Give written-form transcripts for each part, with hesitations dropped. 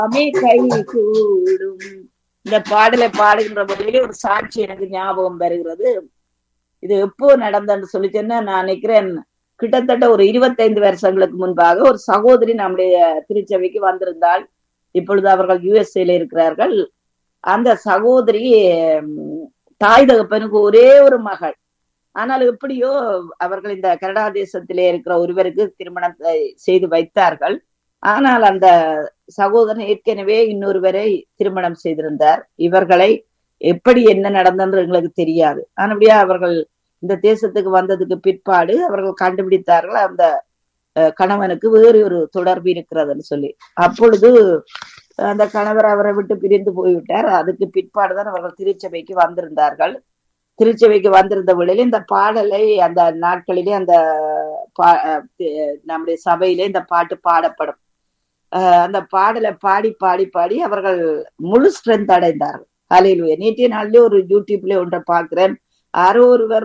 எல்லாமே கை கூடும். இந்த பாடலை பாடுகின்ற போதிலே ஒரு சாட்சி எனக்கு ஞாபகம் வருகிறது. இது எப்போ நடந்தன்னு சொல்லிச்சேன்னா, நான் நினைக்கிறேன் கிட்டத்தட்ட ஒரு 25 வருஷங்களுக்கு முன்பாக ஒரு சகோதரி நம்முடைய திருச்சபைக்கு வந்திருந்தாள். இப்பொழுது அவர்கள் USA இருக்கிறார்கள். அந்த சகோதரி தாய் தகப்பனுக்கு ஒரே ஒரு மகள். ஆனால் எப்படியோ அவர்கள் இந்த கனடா தேசத்திலே இருக்கிற ஒருவருக்கு திருமணம் செய்து வைத்தார்கள். ஆனால் அந்த சகோதரன் ஏற்கனவே இன்னொருவரை திருமணம் செய்திருந்தார். இவர்களை எப்படி என்ன நடந்தது எங்களுக்கு தெரியாது. ஆனபடியா அவர்கள் இந்த தேசத்துக்கு வந்ததுக்கு பிற்பாடு அவர்கள் கண்டுபிடித்தார்கள் அந்த கணவனுக்கு வேறு ஒரு தொடர்பு இருக்கிறதுன்னு சொல்லி. அப்பொழுது அந்த கணவர் அவரை விட்டு பிரிந்து போய்விட்டார். அதுக்கு பிற்பாடுதான் அவர்கள் திருச்சபைக்கு வந்திருந்தார்கள். திருச்சபைக்கு வந்திருந்த வேளையில இந்த பாடலை அந்த நாட்களிலே அந்த நம்முடைய சபையிலே இந்த பாட்டு பாடப்படும். அந்த பாடலை பாடி பாடி பாடி அவர்கள் முழு ஸ்ட்ரென்த் அடைந்தார்கள். ஹல்லேலூயா. நேற்றைய நாள்லயே ஒரு யூடியூப்ல ஒன்றை பார்க்கிறேன். யாரோ ஒருவர்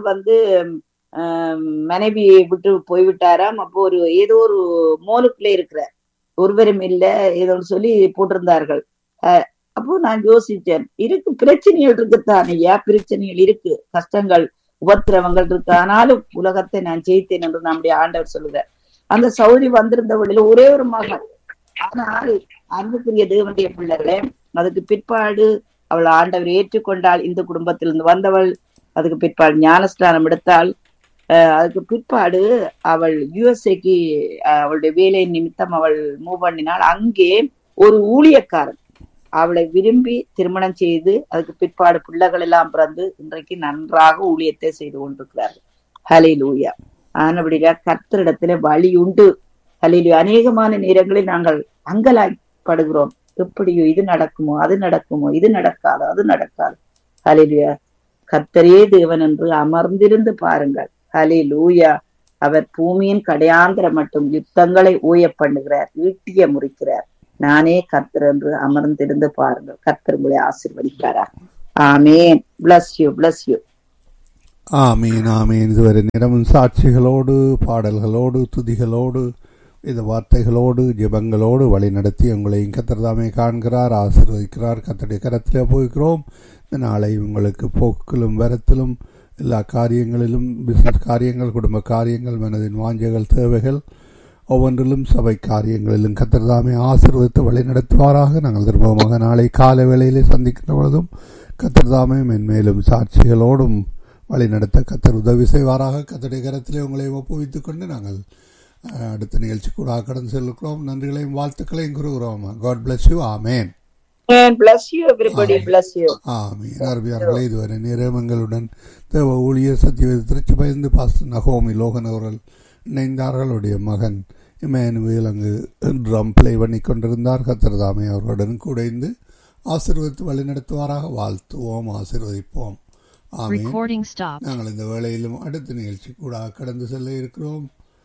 மனைவியை விட்டு போய்விட்டாராம். அப்போ ஏதோ ஒரு மோலுக்குள்ளே இருக்கிறார், ஒருவரும் இல்ல ஏதோன்னு சொல்லி போட்டிருந்தார்கள். அப்போ நான் யோசிச்சேன், இருக்கு பிரச்சனைகள் இருக்குத்தான் ஐயா, பிரச்சனைகள் இருக்கு, கஷ்டங்கள் உபத்திரவங்கள் இருக்கு. ஆனாலும் உலகத்தை நான் ஜெயித்தேன் என்று நம்முடைய ஆண்டவர் சொல்லுகிறார். அந்த சௌரி வந்திருந்த வழியில ஒரே ஒரு மகள். ஆனால் அன்புக்குரிய தேவனுடைய பிள்ளைகளே, அதுக்கு பிற்பாடு அவள் ஆண்டவர் ஏற்றுக்கொண்டாள். இந்த குடும்பத்திலிருந்து வந்தவள். அதுக்கு பிற்பாடு ஞானஸ்நானம் எடுத்தாள். அதுக்கு பிற்பாடு அவள் USA அவளுடைய வேலை நிமித்தம் அவள் மூவ் பண்ணினாள். அங்கே ஒரு ஊழியக்காரன் அவளை விரும்பி திருமணம் செய்து அதுக்கு பிற்பாடு பிள்ளைகள் எல்லாம் பிறந்து இன்றைக்கு நன்றாக ஊழியத்தை செய்து கொண்டிருக்கிறார்கள். ஹல்லேலூயா. ஆனபடியா கர்த்தரிடத்துல வழி உண்டு. ஹல்லேலூயா. அநேகமான நேரங்களில் நாங்கள் அங்கலாய்ப்படுகிறோம். எப்படியோ இது நடக்குமோ, அது நடக்குமோ, இது நடக்காது, அது நடக்காது. ஹல்லேலூயா. கர்த்தரே தேவன் என்று அமர்ந்திருந்து பாருங்கள். ஹல்லேலூயா. அவர் பூமியின் கடையாந்திர மட்டும் யுத்தங்களை ஓய பண்ணுகிறார், ஈட்டிய முறிக்கிறார். நானே கர்த்தர் என்று அமர்ந்திருந்து பாருங்கள். கர்த்தர் உங்களை ஆசீர்வதிப்பாரா. ஆமேன். bless you, bless you. ஆமீன், ஆமீன். இதுவரை நேரமும் சாட்சிகளோடு, பாடல்களோடு, துதிகளோடு, இந்த வார்த்தைகளோடு, ஜெபங்களோடு வழி நடத்தி உங்களையும் கர்த்தர் தாமே காண்கிறார், ஆசீர்வதிக்கிறார். கர்த்தருடைய கரத்திலே போகிறோம். இந்த நாளை உங்களுக்கு போக்கிலும் வரத்திலும் எல்லா காரியங்களிலும், பிசினஸ் காரியங்கள், குடும்ப காரியங்கள், மனதின் வாஞ்சைகள், தேவைகள் ஒவ்வொன்றிலும், சபை காரியங்களிலும் கர்த்தர் தாமே ஆசீர்வதித்து வழி நடத்துவாராக. நாங்கள் திரும்பமாக நாளை காலை வேளையிலே சந்திக்கின்ற பொழுதும் கர்த்தர் தாமே மென்மேலும் சாட்சிகளோடும் வழி நடத்த கர்த்தர் உதவி செய்வாராக. கர்த்தருடைய கரத்திலே உங்களை ஒப்புவித்துக் கொண்டு நாங்கள் அடுத்த நிகழ்ச்சி கூட கடந்து செல்கிறோம். நன்றிகளையும் வாழ்த்துக்களையும் கூறுகிறோம். God bless you. Amen. Bless you everybody. Bless you. ஆமீன். அருமையானவர்களே, இதுவரை நேரம் எங்களுடன் தேவ ஊழியர் சத்தியவேத திருச்சபையிலிருந்து பாஸ்டர் நகோமி லோகன் அவர்கள் இணைந்தார்கள். அவருடைய மகன் இமானுவேல் அங்கு ட்ரம் பிளே பண்ணி கொண்டிருந்தார். கர்த்தர் தாமே அவர்களுடன் கூட இருந்து ஆசீர்வதித்து வழி நடத்துவாராக. வாழ்த்துவோம், ஆசீர்வதிப்போம். ஆமீன். நாங்கள் இந்த வேளையிலும் அடுத்த நிகழ்ச்சி கூட கடந்து செல்ல இருக்கிறோம்.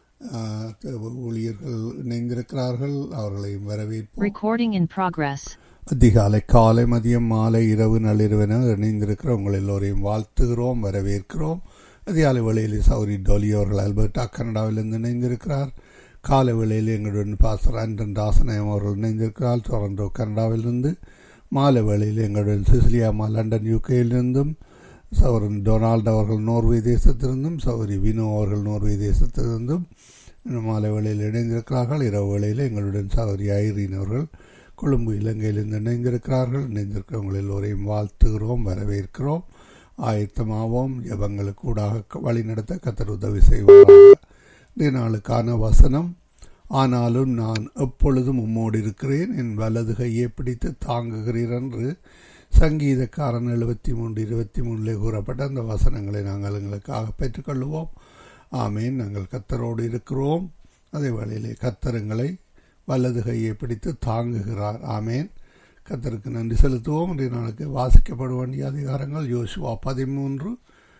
ஊழியர்கள் இணைந்திருக்கிறார்கள், அவர்களையும் வரவேற்போம். அதிகாலை, காலை, மதியம், மாலை, இரவு, நள்ளிரவென இணைந்திருக்கிற உங்கள் எல்லோரையும் வாழ்த்துகிறோம், வரவேற்கிறோம். அதிகாலை வேளையில் சௌரி டோலி அவர்கள் அல்பர்டா கனடாவிலிருந்து இணைந்திருக்கிறார். காலை வேளையில் எங்களுடன் பாஸ்டர் ஆண்டன் ராசநாயம் அவர்கள் இணைந்திருக்கிறார் டொரண்டோ கனடாவிலிருந்து. மாலை வேளையில் எங்களுடன் சிசிலியாமா லண்டன் யூகேயிலிருந்தும், சௌரன் டொனால்டு அவர்கள் நோர்வே தேசத்திலிருந்தும், சௌரி வினோ அவர்கள் நோர்வே தேசத்திலிருந்தும் மாலை வேளையில் இணைந்திருக்கிறார்கள். இரவு வேளையில் எங்களுடன் சௌரி ஐரீன் அவர்கள் கொழும்பு இலங்கையிலிருந்து இணைந்திருக்கிறார்கள். இணைந்திருக்கிறவங்கள் எல்லோரையும் வாழ்த்துகிறோம், வரவேற்கிறோம். ஆயத்தமாவோம். ஜபங்களுக்கு கூடாக வழி நடத்த கர்த்தர் உதவி செய்வார்கள். இந்த நாளுக்கான வசனம், ஆனாலும் நான் எப்பொழுதும் உம்மோடு இருக்கிறேன், என் வலது கையை பிடித்து தாங்குகிறீர் என்று சங்கீதக்காரன் 73:23 கூறப்பட்ட அந்த வசனங்களை நாங்கள் எங்களுக்காக பெற்றுக்கொள்வோம். ஆமேன். நாங்கள் கர்த்தரோடு இருக்கிறோம். அதே வேளையிலே கர்த்தர் எங்களை வலது கையை பிடித்து தாங்குகிறார். ஆமேன். கர்த்தருக்கு நன்றி செலுத்துவோம். இன்றைய நாளுக்கு வாசிக்கப்பட வேண்டிய அதிகாரங்கள் யோசுவா 13,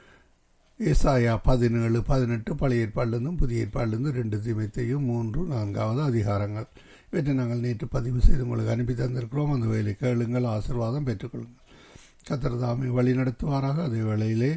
ஏசாயா 17, 18, பழைய ஏற்பாடிலிருந்தும் புதிய ஏற்பாடிலிருந்து 2 தீமோத்தேயு 3, 4வது அதிகாரங்கள். இவற்றை நாங்கள் நேற்று பதிவு செய்து உங்களுக்கு அனுப்பி தந்திருக்கிறோம். அந்த வேலை கேளுங்கள், ஆசீர்வாதம் பெற்றுக்கொள்ளுங்கள். கர்த்தர் தாமே வழி நடத்துவாராக. அதே வேளையிலே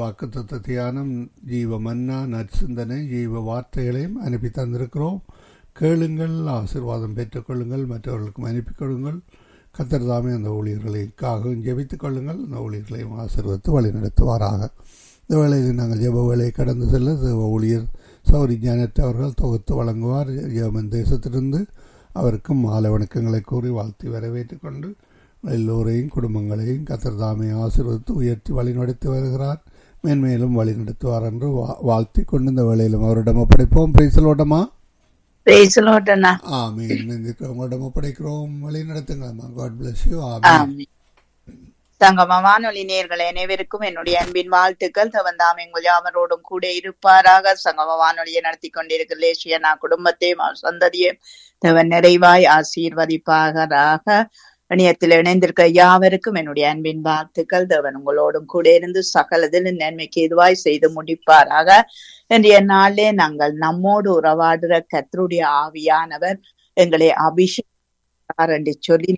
வாக்குத்தத்த தியானம், ஜீவ மன்னா, நற்சிந்தனை, ஜீவ வார்த்தைகளையும் அனுப்பி தந்திருக்கிறோம். கேளுங்கள், ஆசீர்வாதம் பெற்றுக்கொள்ளுங்கள், மற்றவர்களுக்கும் அனுப்பிக் கொள்ளுங்கள். கர்த்தர் தாமே அந்த ஊழியர்களுக்காக ஜெபித்துக் கொள்ளுங்கள். அந்த ஊழியர்களையும் ஆசீர்வதித்து வழிநடத்துவாராக. இந்த வேளையில் நாங்கள் ஜெப வேலையை கடந்து செல்ல தேவ ஊழியர் சௌரி ஞானத்தை அவர்கள் தொகுத்து வழங்குவார். ஜெர்மன் தேசத்திலிருந்து அவருக்கும் மாலை வணக்கங்களை கூறி வாழ்த்தி வரவேற்றுக் கொண்டு எல்லோரையும் குடும்பங்களையும் கர்த்தர் தாமே ஆசீர்வதித்து உயர்த்தி வழிநடத்தி வருகிறார். மேன்மேலும் வழி நடத்துவார் என்று வாழ்த்தி கொண்டு இந்த வேளையிலும் அவரிடம் ஒப்படைப்போம். பிரைசலோட்டமா உங்களிடம் ஒப்படைக்கிறோம். வழி நடத்துங்களா. God bless you. சங்கம வானொலி நேயர்கள் அனைவருக்கும் என்னுடைய அன்பின் வாழ்த்துக்கள். தவந்தாம் எங்கள் யாவரோடும் கூட இருப்பாராக. சங்கம வானொலியை நடத்தி கொண்டிருக்கிற லேசியனா குடும்பத்தையும் சந்ததியையும் தவன் நிறைவாய் ஆசீர்வதிப்பாராக. இணையத்தில் இணைந்திருக்க யாவருக்கும் என்னுடைய அன்பின் வாழ்த்துக்கள். தேவன் உங்களோடும் கூட இருந்து சகலதில் நன்மைக்கு எதுவாய் செய்து முடிப்பாராக. இன்றைய நாளிலே நாங்கள் நம்மோடு உறவாடுற கர்த்தருடைய ஆவியானவர் எங்களை அபிஷேகம் என்று சொல்லி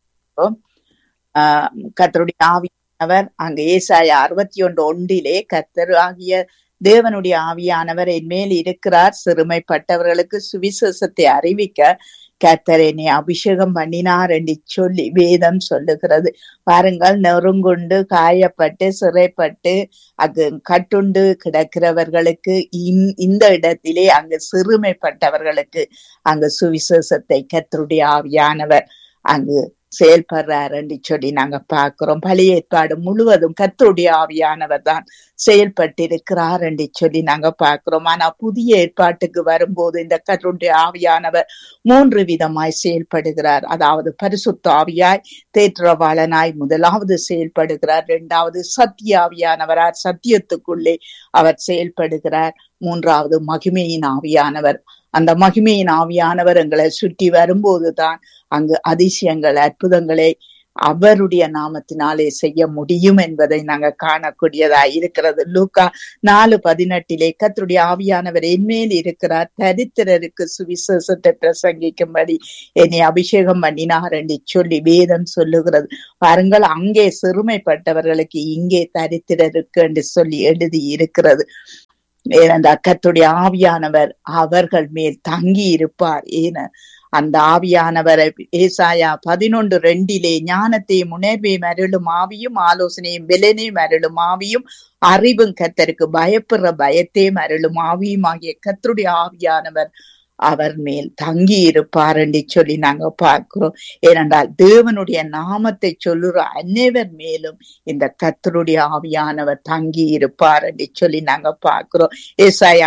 கர்த்தருடைய ஆவியானவர் அங்க ஏசாயா 61:1 கர்த்தர் ஆகிய தேவனுடைய ஆவியானவர் என் மேல் இருக்கிறார், சிறுமைப்பட்டவர்களுக்கு சுவிசேஷத்தை அறிவிக்க கர்த்தர் என்னை அபிஷேகம் பண்ணினார் என்று சொல்லி வேதம் சொல்லுகிறது. பாருங்கள், நெருங்குண்டு காயப்பட்டு சிறைப்பட்டு அங்கு கட்டுண்டு கிடக்கிறவர்களுக்கு இந்த இடத்திலே அங்கு சிறுமைப்பட்டவர்களுக்கு அங்கு சுவிசேஷத்தை கர்த்தருடைய ஆவியானவர் அங்கு செயல்படுறார் என்று சொல்லி நாங்க பார்க்கிறோம். பழைய ஏற்பாடு முழுவதும் கர்த்தருடைய ஆவியானவர் தான் செயல்பட்டிருக்கிறார் என்று சொல்லி நாங்க பார்க்கிறோம். ஆனா புதிய ஏற்பாட்டுக்கு வரும்போது இந்த கர்த்தருடைய ஆவியானவர் 3 விதமாய் செயல்படுகிறார். அதாவது பரிசுத்த ஆவியாய், தேற்றவாளனாய் முதலாவது செயல்படுகிறார். 2வது சத்திய ஆவியானவரார், சத்தியத்துக்குள்ளே அவர் செயல்படுகிறார். 3வது மகிமையின் ஆவியானவர். அந்த மகிமையின் ஆவியானவர் எங்களை சுற்றி வரும்போதுதான் அங்கு அதிசயங்கள் அற்புதங்களை அவருடைய நாமத்தினாலே செய்ய முடியும் என்பதை நாங்க காணக்கூடியதா இருக்கிறது. லூக்கா 4:18 கர்த்தருடைய ஆவியானவர் என்மேல் இருக்கிறார், தரித்திரருக்கு சுவிசேஷத்தை பிரசங்கிக்கும்படி என்னை அபிஷேகம் பண்ணினார் என்று சொல்லி வேதம் சொல்லுகிறது. பாருங்கள், அங்கே சிறுமைப்பட்டவர்களுக்கு இங்கே தரித்திரருக்கு என்று சொல்லி எழுதி இருக்கிறது. கர்த்தருடைய ஆவியானவர் அவர்கள் மேல் தங்கி இருப்பார். ஏன அந்த ஆவியானவரை ஏசாயா 11:2 ஞானத்தையும் உணர்வையும் அருளும் ஆவியும், ஆலோசனையும் பலனையும் அருளும் ஆவியும், அறிவும் கர்த்தருக்கு பயப்படுற பயத்தையும் அருளும் ஆவியும் ஆகிய கர்த்தருடைய ஆவியானவர் அவர் மேல் தங்கி இருப்பார் என்று சொல்லி நாங்க பார்க்கிறோம். ஏனென்றால் தேவனுடைய நாமத்தை சொல்லுற அனைவர் மேலும் இந்த கர்த்தருடைய ஆவியானவர் தங்கி இருப்பார் என்று சொல்லி நாங்க பார்க்கிறோம். ஏசாயா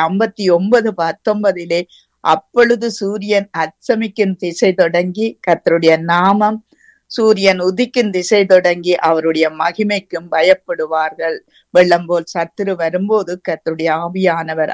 59:19 அப்பொழுது சூரியன் அஸ்தமிக்கும் திசை தொடங்கி கர்த்தருடைய நாமம் சூரியன் உதிக்கும் திசை தொடங்கி அவருடைய மகிமைக்கும் பயப்படுவார்கள். வெள்ளம் போல் சத்துரு வரும்போது கர்த்தருடைய ஆவியானவர்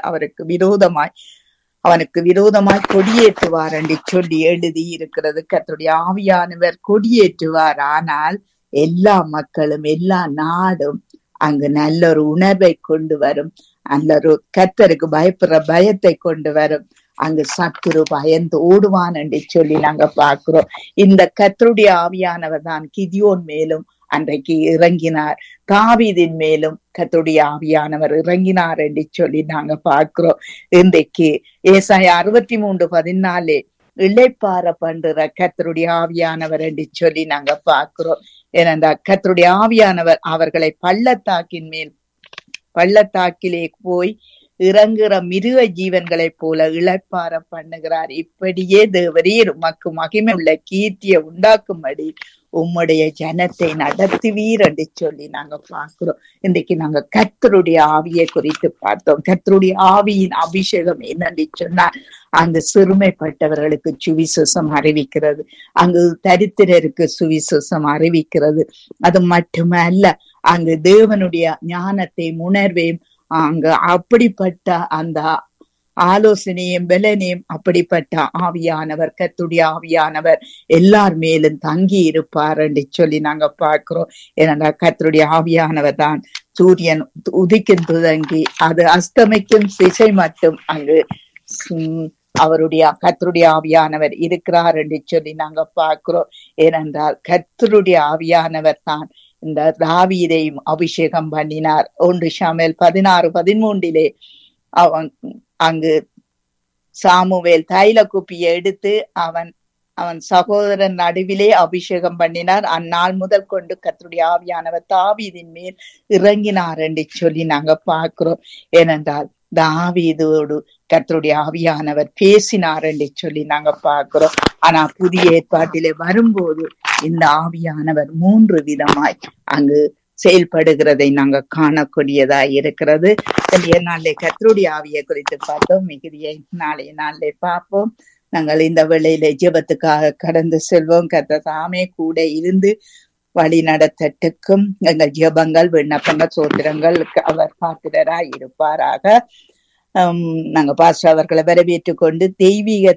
அவனுக்கு விரோதமாய் கொடியேற்றுவார் என்று சொல்லி எழுதி இருக்கிறது. கர்த்தருடைய ஆவியானவர் கொடியேற்றுவார். ஆனால் எல்லா மக்களும் எல்லா நாடும் அங்கு நல்ல ஒரு உணர்வை கொண்டு வரும், நல்ல ஒரு கர்த்தருக்கு பயப்படுற பயத்தை கொண்டு வரும். அங்கு சத்துரு பயந்து ஓடுவான் என்று சொல்லி நாங்க பார்க்கிறோம். இந்த கர்த்தருடைய ஆவியானவர் தான் கிதியோன் மேலும் அன்றைக்கு இறங்கினார், தாவீதின் மேலும் கர்த்தருடைய ஆவியானவர் இறங்கினார் என்று சொல்லி நாங்க பார்க்கிறோம். இன்றைக்கு ஏசாயா 63:14 இளைப்பாற பண்ற கர்த்தருடைய ஆவியானவர் என்று சொல்லி நாங்க பார்க்கிறோம். ஏனென்றால் கர்த்தருடைய ஆவியானவர் அவர்களை பள்ளத்தாக்கிலே போய் இறங்குற மிருக ஜீவன்களை போல இளைப்பாற பண்ணுகிறார். இப்படியே தேவரீர் உமக்கு மகிமை உள்ள கீர்த்தியை உண்டாக்கும்படி உம்முடைய ஜனத்தை நடத்துவீர் என்று சொல்லி நாங்க பார்க்கிறோம். இன்றைக்கு நாங்க கர்த்தருடைய ஆவியை குறித்து பார்த்தோம். கர்த்தருடைய ஆவியின் அபிஷேகம் என்னன்னு சொன்னா அங்கு சிறுமைப்பட்டவர்களுக்கு சுவிசேஷம் அறிவிக்கிறது, அங்கு தரித்திரருக்கு சுவிசேஷம் அறிவிக்கிறது. அது மட்டுமல்ல, அங்கு தேவனுடைய ஞானத்தையும் உணர்வையும் அங்கு அப்படிப்பட்ட அந்த ஆலோசனையும் பலனையும் அப்படிப்பட்ட ஆவியானவர் கர்த்தருடைய ஆவியானவர் எல்லார் மேலும் தங்கி இருப்பார் என்று சொல்லி நாங்க பார்க்கிறோம். ஏன்னா கர்த்தருடைய ஆவியானவர் தான் சூரியன் உதிக்கும் தொடங்கி அது அஸ்தமிக்கும் திசை மட்டும் அங்கு அவருடைய கர்த்தருடைய ஆவியானவர் இருக்கிறார் என்று சொல்லி நாங்க பார்க்கிறோம். ஏனென்றால் கர்த்தருடைய ஆவியானவர் தான் இந்த தாவீதையும் அபிஷேகம் பண்ணினார். 1 சாமுவேல் 16:13 அவன் அங்கு சாமுவேல் தைல குப்பியை எடுத்து அவன் சகோதரன் நடுவிலே அபிஷேகம் பண்ணினார். அந்நாள் முதல் கொண்டு கர்த்தருடைய ஆவியானவர் தாவீதின் மேல் இறங்கினார் என்று சொல்லி நாங்க பார்க்கிறோம். ஏனென்றால் தாவீதோடு கர்த்தருடைய ஆவியானவர் பேசினார் என்று சொல்லி நாங்க பார்க்கிறோம். ஆனா புதிய ஏற்பாட்டிலே வரும்போது இந்த ஆவியானவர் 3 விதமாய் அங்கு செயல்படுகிறதை நாங்க காணக்கூடியதா இருக்கிறது. நாளை கர்த்தருடைய ஆவியை குறித்து பார்த்தோம். மிகுதியை நாளைய நாளை பார்ப்போம். நாங்கள் இந்த வேளையில ஜெபத்துக்காக கடந்து செல்வோம். கர்த்தர் தாமே கூட இருந்து வழி நடத்தட்டுக்கும். எங்கள் ஜெபங்கள், விண்ணப்பங்கள், சோத்திரங்கள் அவர் பாத்திரராய் இருப்பாராக. நாங்க பாஸ்டர் அவர்களை வரவேற்று கொண்டு தெய்வீக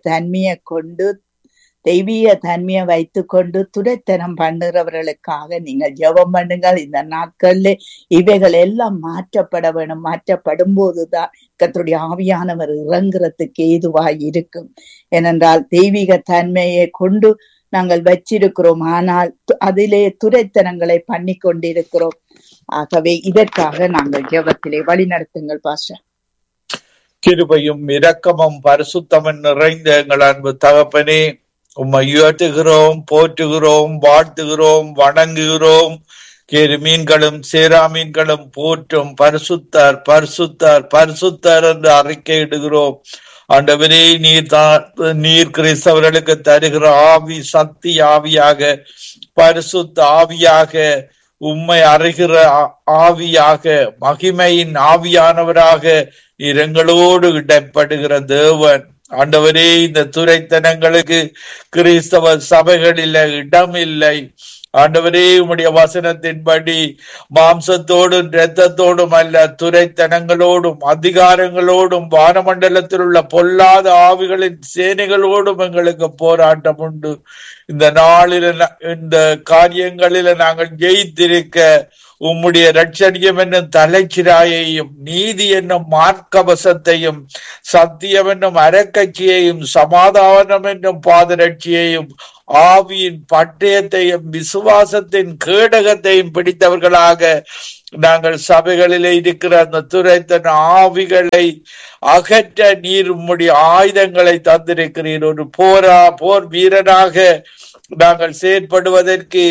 தன்மையை வைத்துக் கொண்டு துடைத்தனம் பண்ணுறவர்களுக்காக நீங்கள் ஜெபம் பண்ணுங்கள். இந்த நாட்கள்ல இவைகள் எல்லாம் மாற்றப்பட வேணும். மாற்றப்படும் போதுதான் கர்த்தருடைய ஆவியானவர் இறங்குறதுக்கு ஏதுவாய் இருக்கும். ஏனென்றால் தெய்வீக தன்மையை கொண்டு நாங்கள் வச்சிருக்கிறோம், ஆனால் அதிலே துரைத்தனங்களை பண்ணி கொண்டிருக்கிறோம். ஆகவே இதற்காக நாங்கள் ஜெபத்திலே வழி நடத்துங்கள் பாஸ்டர். கிருபையும் இரக்கமும் பரிசுத்தமும் நிறைந்த எங்கள் அன்பு தகப்பனே, உம்மை உயர்த்துகிறோம், போற்றுகிறோம், வாழ்த்துகிறோம், வணங்குகிறோம். கேரு மீன்களும் சேரா மீன்களும் போற்றும் பரிசுத்தர் பரிசுத்தர் பரிசுத்தர் என்று அறிக்கையிடுகிறோம். ஆண்டவரே, நீர் கிறிஸ்தவர்களுக்கு தருகிற ஆவி சக்தி ஆவியாக, பரிசுத்த ஆவியாக, உம்மை அறிகிற ஆவியாக, மகிமையின் ஆவியானவராக நீர் எங்களோடு இடப்படுகிற தேவன். ஆண்டவரே, இந்த துரைத்தனங்களுக்கு கிறிஸ்தவ சபைகளில் இடம் இல்லை. ஆண்டவரே, உம்முடைய வசனத்தின்படி மாம்சத்தோடும் இரத்தத்தோடும் அல்ல, துரைத்தனங்களோடும் அதிகாரங்களோடும் வானமண்டலத்தில் உள்ள பொல்லாத ஆவிகளின் சேனைகளோடும் எங்களுக்கு போராட்டம் உண்டு. இந்த நாளில இந்த காரியங்களில நாங்கள் ஜெயித்திருக்க உம்முடைய ரட்சணியம் என்னும் தலைச்சிராயையும், நீதி என்னும் மார்க்கவசத்தையும், சத்தியம் என்னும் அரக்கட்சியையும், சமாதானம் என்னும் பாதரட்சியையும், ஆவியின் பட்டயத்தையும், விசுவாசத்தின் கேடகத்தையும் பிடித்தவர்களாக நாங்கள் சபைகளிலே இருக்கிற அந்த துரைத்தன ஆவிகளை அகற்ற நீர் உம்முடைய ஆயுதங்களை தந்திருக்கிறீர். ஒரு போர் வீரனாக நாங்கள் செயற்படுவதற்கு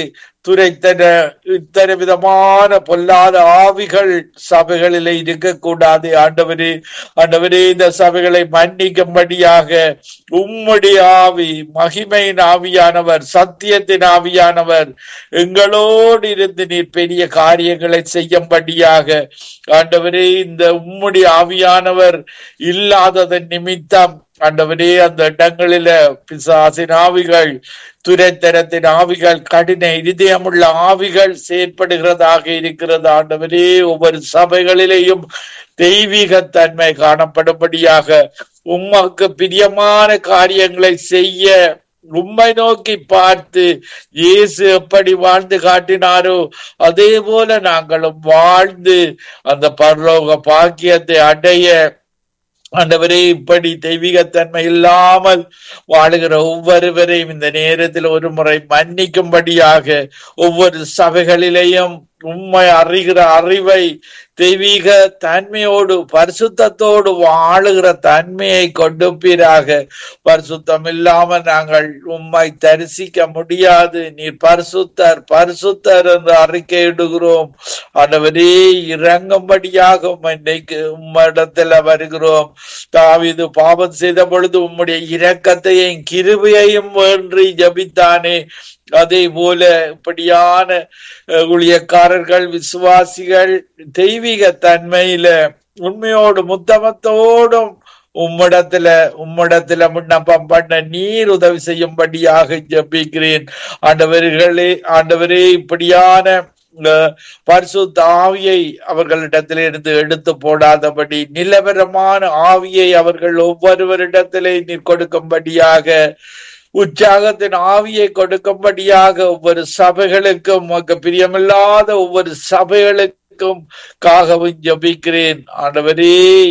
இத்தனை விதமான பொல்லாத ஆவிகள் சபைகளில் இருக்கக்கூடாது. ஆண்டவரே, இந்த சபைகளை மன்னிக்கும்படியாக உம்முடைய ஆவி, மகிமையின் ஆவியானவர், சத்தியத்தின் ஆவியானவர் எங்களோடு இருந்து நீர் பெரிய காரியங்களை செய்யும்படியாக ஆண்டவரே, இந்த உம்முடைய ஆவியானவர் இல்லாததன் நிமித்தம் ஆண்டவரே, அந்த இடங்களில பிசாசின் ஆவிகள், துரைத்தனத்தின் ஆவிகள், கடின இதயமுள்ள ஆவிகள் செயற்படுகிறதாக இருக்கிறது. ஆண்டவரே, ஒவ்வொரு சபைகளிலேயும் தெய்வீக தன்மை காணப்படும்படியாக, உமக்கு பிரியமான காரியங்களை செய்ய உம்மை நோக்கி பார்த்து இயேசு எப்படி வாழ்ந்து காட்டினாரோ அதே போல நாங்களும் வாழ்ந்து அந்த பரலோக பாக்கியத்தை அடைய ஆண்டவரே, இப்படி தெய்வீகத்தன்மை இல்லாமல் வாழுகிற ஒவ்வொருவரையும் இந்த நேரத்தில் ஒரு முறை மன்னிக்கும்படியாக, ஒவ்வொரு சபைகளிலேயும் உம்மை அறிகிற அறிவை, தெய்வீக தன்மையோடு பரிசுத்தத்தோடு வாழுகிற தன்மையை கொடுப்பீராக. பரிசுத்தம் இல்லாமல் நாங்கள் உம்மை தரிசிக்க முடியாது. நீர் பரிசுத்தர் பரிசுத்தர் என்று அறிக்கையிடுகிறோம். ஆண்டவரே, இறங்கும்படியாக இன்னைக்கு உம்மிடத்துல வருகிறோம். தாவீது பாவம் செய்த பொழுது உம்முடைய இரக்கத்தையும் கிருபையையும் வேண்டி ஜபித்தானே, அதே போல இப்படியான ஊழியக்காரர்கள், விசுவாசிகள் தெய்வீக தன்மையில உண்மையோடு முத்தமத்தோடும் உம்மிடத்துல விண்ணப்பம் பண்ண நீர் உதவி செய்யும்படியாக ஜெபிக்கிறேன். ஆண்டவரே, இப்படியான பரிசுத்த ஆவியை அவர்களிடத்திலிருந்து எடுத்து போடாதபடி நிலவரமான ஆவியை அவர்கள் ஒவ்வொருவரிடத்திலே நீர் கொடுக்கும்படியாக, உற்சாகத்தின் ஆவியை கொடுக்கும்படியாக ஒவ்வொரு சபைகளுக்கும், பிரியமில்லாத ஒவ்வொரு சபைகளுக்கும் காகவும் ஜபிக்கிறேன். ஆண்டவரே,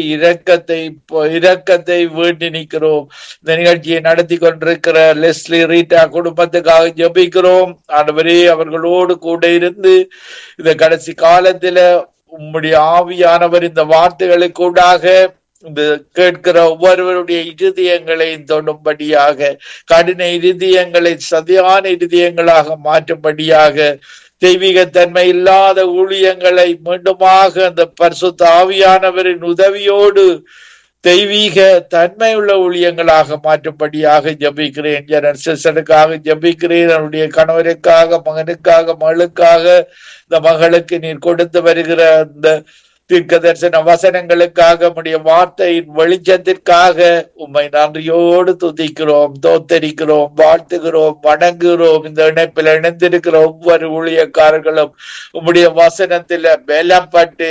இரக்கத்தை வேண்டி நிற்கிறோம். இந்த நிகழ்ச்சியை நடத்தி கொண்டிருக்கிற லெஸ்லி ரீட்டா குடும்பத்துக்காக ஜபிக்கிறோம். ஆண்டவரே, அவர்களோடு கூட இருந்து இந்த கடைசி காலத்துல உம்முடைய ஆவியானவர் இந்த வார்த்தைகளுக்கூடாக இந்த கேட்கிற ஒவ்வொருவருடைய இருதயங்களையும் தொடும்படியாக, கடின இருதயங்களை சதியான இருதயங்களாக மாற்றும்படியாக, தெய்வீக தன்மை இல்லாத ஊழியங்களை மீண்டுமாக அந்த பரிசுத்த ஆவியானவரின் உதவியோடு தெய்வீக தன்மை உள்ள ஊழியங்களாக மாற்றும்படியாக ஜபிக்கிறேன். ஜனர்களுக்காக ஜபிக்கிறேன். அவருடைய கணவருக்காக, மகனுக்காக, மகளுக்காக, இந்த மகளுக்கு நீர் கொடுத்து வருகிற இந்த தீர்க்க தரிசன வசனங்களுக்காக, உம்முடைய வார்த்தையின் வெளிச்சத்திற்காக உம்மை நன்றியோடு துதிக்கிறோம், தோத்தரிக்கிறோம், வாழ்த்துகிறோம், வணங்குகிறோம். இந்த இணைப்பில் இணைந்திருக்கிற ஒவ்வொரு ஊழியக்காரர்களும் உம்முடைய வசனத்தில பலப்பட்டு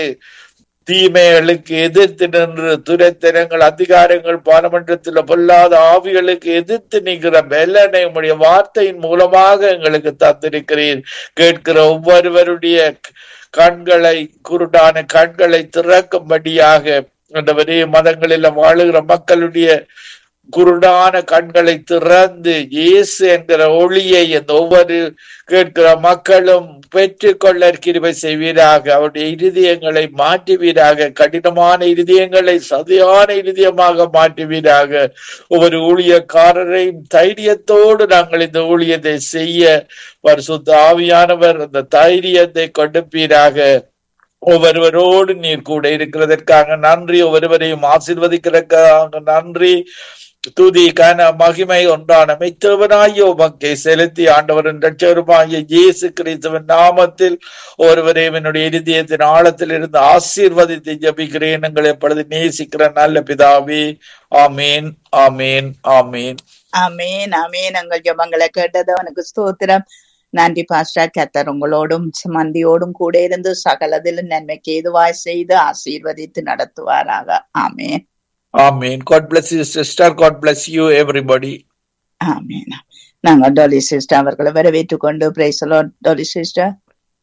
தீமைகளுக்கு எதிர்த்து நின்று துரைத்தனங்கள், அதிகாரங்கள், பாராளுமன்றத்தில் பொல்லாத ஆவிகளுக்கு எதிர்த்து நிற்கிற பலனை உம்முடைய வார்த்தையின் மூலமாக எங்களுக்கு தந்திருக்கிறீர். கேட்கிற ஒவ்வொருவருடைய கண்களை, குருடான கண்களை திறக்கும்படியாக, ஆண்டவரே மதங்களில் வாழுகிற மக்களுடைய குருடான கண்களை திறந்து இயேசு என்கிற ஒளியை இந்த ஒவ்வொரு கேட்கிற மக்களும் பெற்றுக்கொள்ள கிருபை செய்வீராக. அவருடைய இருதயங்களை மாற்றுவீராக. கடினமான இருதயங்களை சதியான இருதயமாக மாற்றுவீராக. ஒவ்வொரு ஊழியக்காரரையும் தைரியத்தோடு நாங்கள் இந்த ஊழியத்தை செய்ய பரிசுத்த ஆவியானவர் அந்த தைரியத்தை கொடுப்பீராக. ஒவ்வொருவரோடு நீர் கூட இருக்கிறதற்காக நன்றி. ஒவ்வொருவரையும் ஆசீர்வதிக்கிறதுக்காக நன்றி. துதி கன மகிமை ஒன்றான மெய்த்தேவனாகிய உமக்கை செலுத்தி ஆண்டவரின் இரட்சகருமாகிய இயேசு கிறிஸ்துவின் நாமத்தில் ஒருவரையும் என்னுடைய இருதயத்தின் ஆழத்தில் இருந்து ஆசீர்வதித்து ஜபிக்கிறேன். எங்களை எப்பொழுது நேசிக்கிற நல்ல பிதாவே. ஆமீன், ஆமீன், ஆமீன், ஆமீன், ஆமீன். எங்கள் ஜெபங்களை கேட்டது அவனுக்கு ஸ்தோத்திரம். நன்றி பாஸ்டர். கர்த்தர் உங்களோடும் மந்தியோடும் கூட இருந்து சகலதிலும் நன்மைக்கு ஏதுவாய் செய்து ஆசீர்வதித்து நடத்துவாராக. ஆமீன், Amen. God bless you, sister. God bless you, everybody. ஆமீன். நாங்கள் டோலி சிஸ்டர் அவர்களை வரவேற்றுக் கொண்டு praise the Lord. Dolly sister,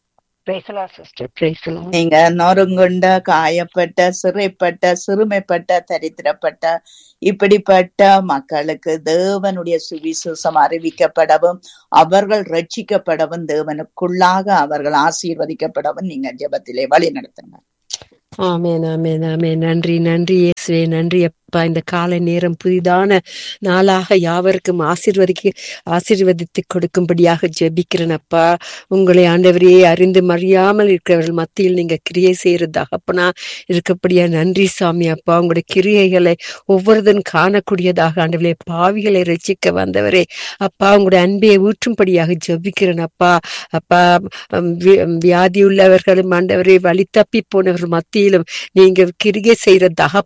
நீங்க நொறுங்குண்ட, காயப்பட்ட, சிறைப்பட்ட, சிறுமைப்பட்ட, தரித்திரப்பட்ட இப்படிப்பட்ட மக்களுக்கு தேவனுடைய சுவிசேஷம் அறிவிக்கப்படவும், அவர்கள் ரட்சிக்கப்படவும், தேவனுக்குள்ளாக அவர்கள் ஆசீர்வதிக்கப்படவும் நீங்க ஜெபத்திலே வழி நடத்துங்க. ஆமேன், ஆமேன், ஆமேன். நன்றி, நன்றி இயேசுவே, நன்றி அப்பா. இந்த காலை நேரம் புதிதான நாளாக யாவருக்கும் ஆசீர்வதித்து கொடுக்கும்படியாக ஜெபிக்கிறேன் அப்பா. உங்களை ஆண்டவரே அறிந்து மறியாமல் இருக்கிறவர்கள் மத்தியில் நீங்க கிரியை செய்யறதாக அப்பனா இருக்கப்படியா நன்றி சாமி அப்பா. உங்களுடைய கிரியைகளை ஒவ்வொருத்தரும் காணக்கூடியதாக ஆண்டவரே, பாவிகளை ரட்சிக்க வந்தவரே அப்பா, உங்களுடைய அன்பையை ஊற்றும்படியாக ஜெபிக்கிறேன் அப்பா. அப்பா, வியாதி உள்ளவர்களும் ஆண்டவரே, வழி தப்பி போனவர்கள் மத்தியிலும் நீங்க கிரியை செய்யறதாக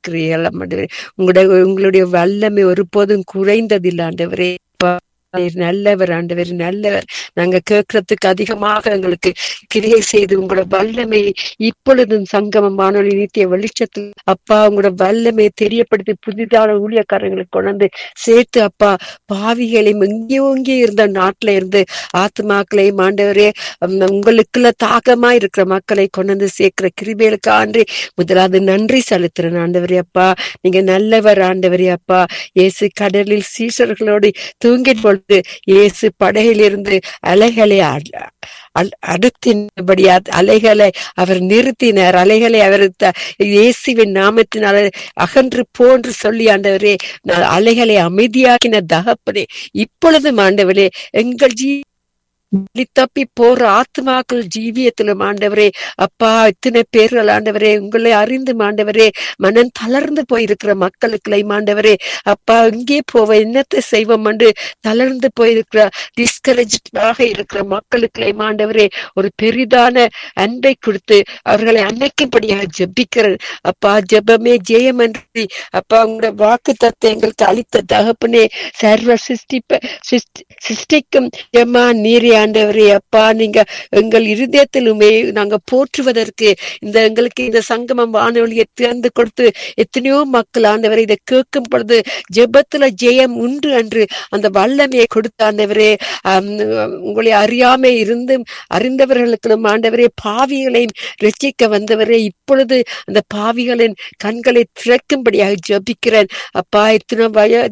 உங்களுடைய வல்லமை ஒருபோதும் குறைந்ததில்லை ஆண்டவரே. நல்லவர் ஆண்டவர், நல்லவர். நாங்க கேட்கறதுக்கு அதிகமாக எங்களுக்கு கிரியை செய்து உங்களோட வல்லமை இப்பொழுதும் சங்கமம் வானொலி நித்திய வெளிச்சத்தில் அப்பா உங்களோட வல்லமையை தெரியப்படுத்தி புதிதான ஊழியக்காரங்களுக்கு கொண்டு சேர்த்து அப்பா, பாவிகளையும் எங்கே இருந்த நாட்டுல இருந்து ஆத்மாக்களையும் ஆண்டவரே, உங்களுக்குள்ள தாகமா இருக்கிற மக்களை கொண்டு சேர்க்கிற கிருபைகளுக்கு ஆண்டு முதலாவது நன்றி செலுத்துறேன் ஆண்டவரே அப்பா. நீங்க நல்லவர் ஆண்டவரே அப்பா. இயேசு கடலில் சீஷர்களோடு தூங்கின் பொழுது இயேசு படகிலிருந்து அலைகளை அடுத்தினபடியா அலைகளை அவர் நிறுத்தினார். அலைகளை அவர் இயேசுவின் நாமத்தினால் அகன்று போன்று சொல்லி ஆண்டவரே, அலைகளை அமைதியாக்கின தகப்பனே, இப்பொழுதும் ஆண்டவரே எங்கள் தப்பி போற ஆத்மாக்கள் ஜீவியத்திலும் ஆண்டவரே அப்பா, இத்தனை பேர்கள் ஆண்டவரே உங்களை அறிந்து ஆண்டவரே மனம் தளர்ந்து போயிருக்கிற மக்களுக்கு ஆண்டவரே அப்பா, இங்கே போவ என்னத்தை செய்வோம் என்று தளர்ந்து போயிருக்கிற டிஸ்கரேஜாக இருக்கிற மக்களுக்கு ஆண்டவரே ஒரு பெரிதான அன்பை கொடுத்து அவர்களை அன்னைக்கும்படியாக ஜெபிக்கிறேன் அப்பா. ஜெபமே ஜெயம் என்று அப்பா உங்களோட வாக்கு தத்தை எங்களுக்கு அளித்த தகப்பனே, சர்வ சிருஷ்டிக்கும் ஜெமா நீரே ஆண்டவரே அப்பா. நீங்க எங்கள் இருதயத்திலுமே நாங்க போற்றுவதற்கு இந்த எங்களுக்கு இந்த சங்கமம் வானொலியை திறந்து கொடுத்து எத்தனையோ மக்கள் ஆண்டவரை இதை கேட்கும் பொழுது ஜெபத்துல ஜெயம் உண்டு என்று அந்த வல்லமையை கொடுத்த ஆண்டவரே, உங்களை அறியாம இருந்தும் அறிந்தவர்களுக்கு ஆண்டவரே பாவிகளையும் ரட்சிக்க வந்தவரே, இப்பொழுது அந்த பாவிகளின் கண்களை திறக்கும்படியாக ஜெபிக்கிறேன் அப்பா. இத்தனை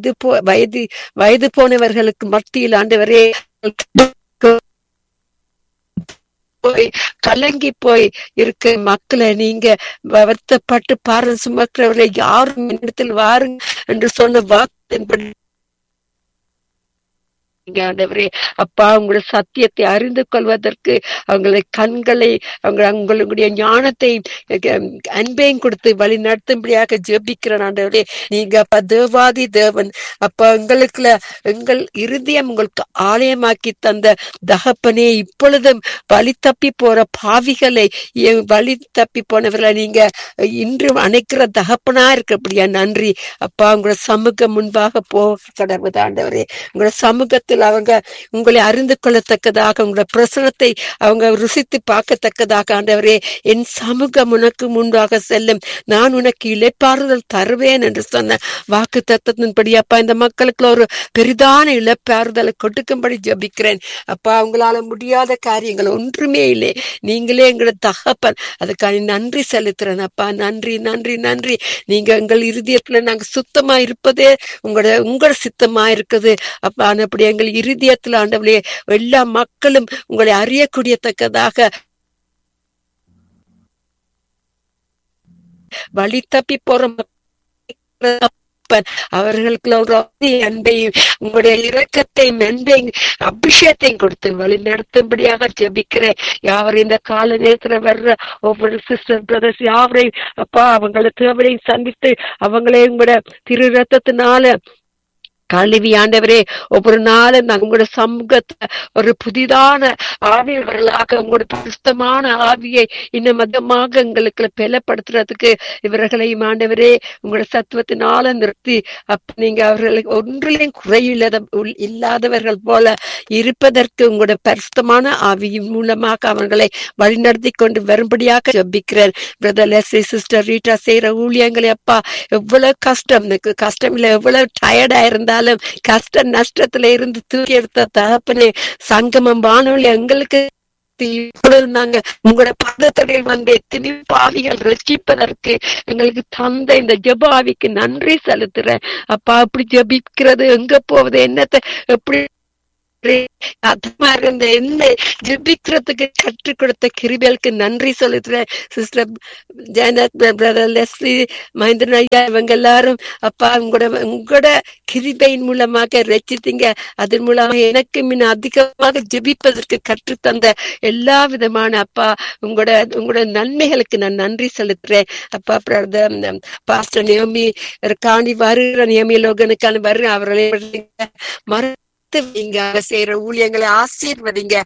வயது போனவர்களுக்கு மத்தியில் ஆண்டவரே கலங்கி போய் இருக்க மக்களை நீங்க வருத்தப்பட்டு பாரம் சுமக்கிறவர்களை யாரும் இடத்தில் வாருங்க என்று சொன்ன வாக்கின்படி ஆண்டவரே அப்பா உங்களுடைய சத்தியத்தை அறிந்து கொள்வதற்கு அவங்களை கண்களை உங்களுடைய ஞானத்தை அன்பையும் கொடுத்து வழி நடத்தும்படியாக ஜெபிக்கிறேன் ஆண்டவரே. நீங்க அப்பா தேவாதி தேவன் அப்பா எங்களுக்குள்ள எங்கள் இருதயம் உங்களுக்கு ஆலயமாக்கி தந்த தகப்பனே, இப்பொழுதும் வழி தப்பி போற பாவிகளை வழி தப்பி போனவர்களை நீங்க இன்றும் அணைக்கிற தகப்பனா இருக்கப்படியா நன்றி அப்பா. உங்களோட சமூகம் முன்பாக போக கடவுது ஆண்டவரே. உங்களோட சமூகத்தில் அவங்க உங்களை அறிந்து கொள்ளத்தக்கதாக உங்களோட பிரசனத்தை அவங்க ருசித்து பார்க்கத்தக்கதாக ஆண்டவரே, என் சமூகம் உனக்கு முன்பாக செல்லும், நான் உனக்கு இளைப்பாறுதல் தருவேன் என்று சொன்ன வாக்கு தத்துவத்தின்படி அப்பா இந்த மக்களுக்கு ஒரு பெரிதான இளைப்பாறுதலை கொடுக்கும்படி ஜபிக்கிறேன் அப்பா. அவங்களால முடியாத காரியங்கள் ஒன்றுமே இல்லை, நீங்களே எங்களோட தகப்பன், அதுக்காக நன்றி செலுத்துறேன் அப்பா. நன்றி நன்றி நன்றி. நீங்க எங்கள் இருதயத்துல நாங்க சுத்தமா இருப்பதே உங்களோட சித்தமா இருக்குது அப்பா. அப்படி எங்கள் இருதயத்துல ஆண்டவரே எல்லா மக்களும் உங்களை அறியக்கூடியத்தக்கதாக வழி தப்பி போற அவர்களுக்கு அன்பையும் உங்களுடைய இரக்கத்தையும் அன்பையும் அபிஷேகத்தையும் கொடுத்து வழி நடத்தும்படியாக ஜெபிக்கிறேன். யாவரும் இந்த கால நேரத்துல வர்ற ஒவ்வொரு சிஸ்டர் பிரதர்ஸ் யாவரையும் அப்பா அவங்கள தேவையும் சந்தித்து அவங்களே உங்களோட திரு ரத்தத்தினால கழுவி ஆண்டவரே ஒவ்வொரு நாளும் உங்களோட சமூகத்தை ஒரு புதிதான ஆவியவர்களாக உங்களோட பரிசுத்தமான ஆவியை இன்னும் அதிகமாக எங்களுக்கு பலப்படுத்துறதுக்கு இவர்களையும் ஆண்டவரே உங்களோட சத்துவத்தினால நிறுத்தி அப்ப நீங்க அவர்களுக்கு ஒன்றிலையும் இல்லாதவர்கள் போல இருப்பதற்கு உங்களோட பரிசுத்தமான ஆவியின் மூலமாக அவர்களை வழிநடத்தி கொண்டு வரும்படியாக ஜெபிக்கிறேன். பிரதர் லெஸ்லி சிஸ்டர் ரீட்டா செய்யற ஊழியங்களை அப்பா எவ்வளவு கஷ்டம் இல்லை, எவ்வளவு டயர்டா இருந்தா கஷ்ட நஷ்டத்துல இருந்து தூக்கி எடுத்த தகப்பனே, சங்கமம் வானொலி எங்களுக்கு நாங்க உங்களோட பதத்தடையில் வந்து எத்தனை பாவிகள் ரசிப்பதற்கு எங்களுக்கு தந்த இந்த ஜெப ஆவிக்கு நன்றி செலுத்துறேன் அப்பா. அப்படி ஜெபிக்கிறது எங்க போவது என்னத்தை எப்படி இருந்த என்ன ஜெபிக்கிறதுக்கு கற்றுக் கொடுத்த கிருபைகளுக்கு நன்றி சொல்லுறேன். Sister Jayanath, brother Leslie, Mahendran ஐயா இவங்க எல்லாரும் அப்பா உங்களோட கிருபையின் மூலமாக ரசித்தீங்க. அதன் மூலமாக எனக்கு முன்ன அதிகமாக ஜெபிப்பதற்கு கற்றுத்தந்த எல்லா விதமான அப்பா உங்களோட நன்மைகளுக்கு நான் நன்றி செலுத்துறேன் அப்பா. பாஸ்டர் நியமி காணி வருகிற நியமி லோகனுக்கான வருகிற அவர்களை நீங்க செய்யற ஊழியங்களை ஆசீர்வதிங்க.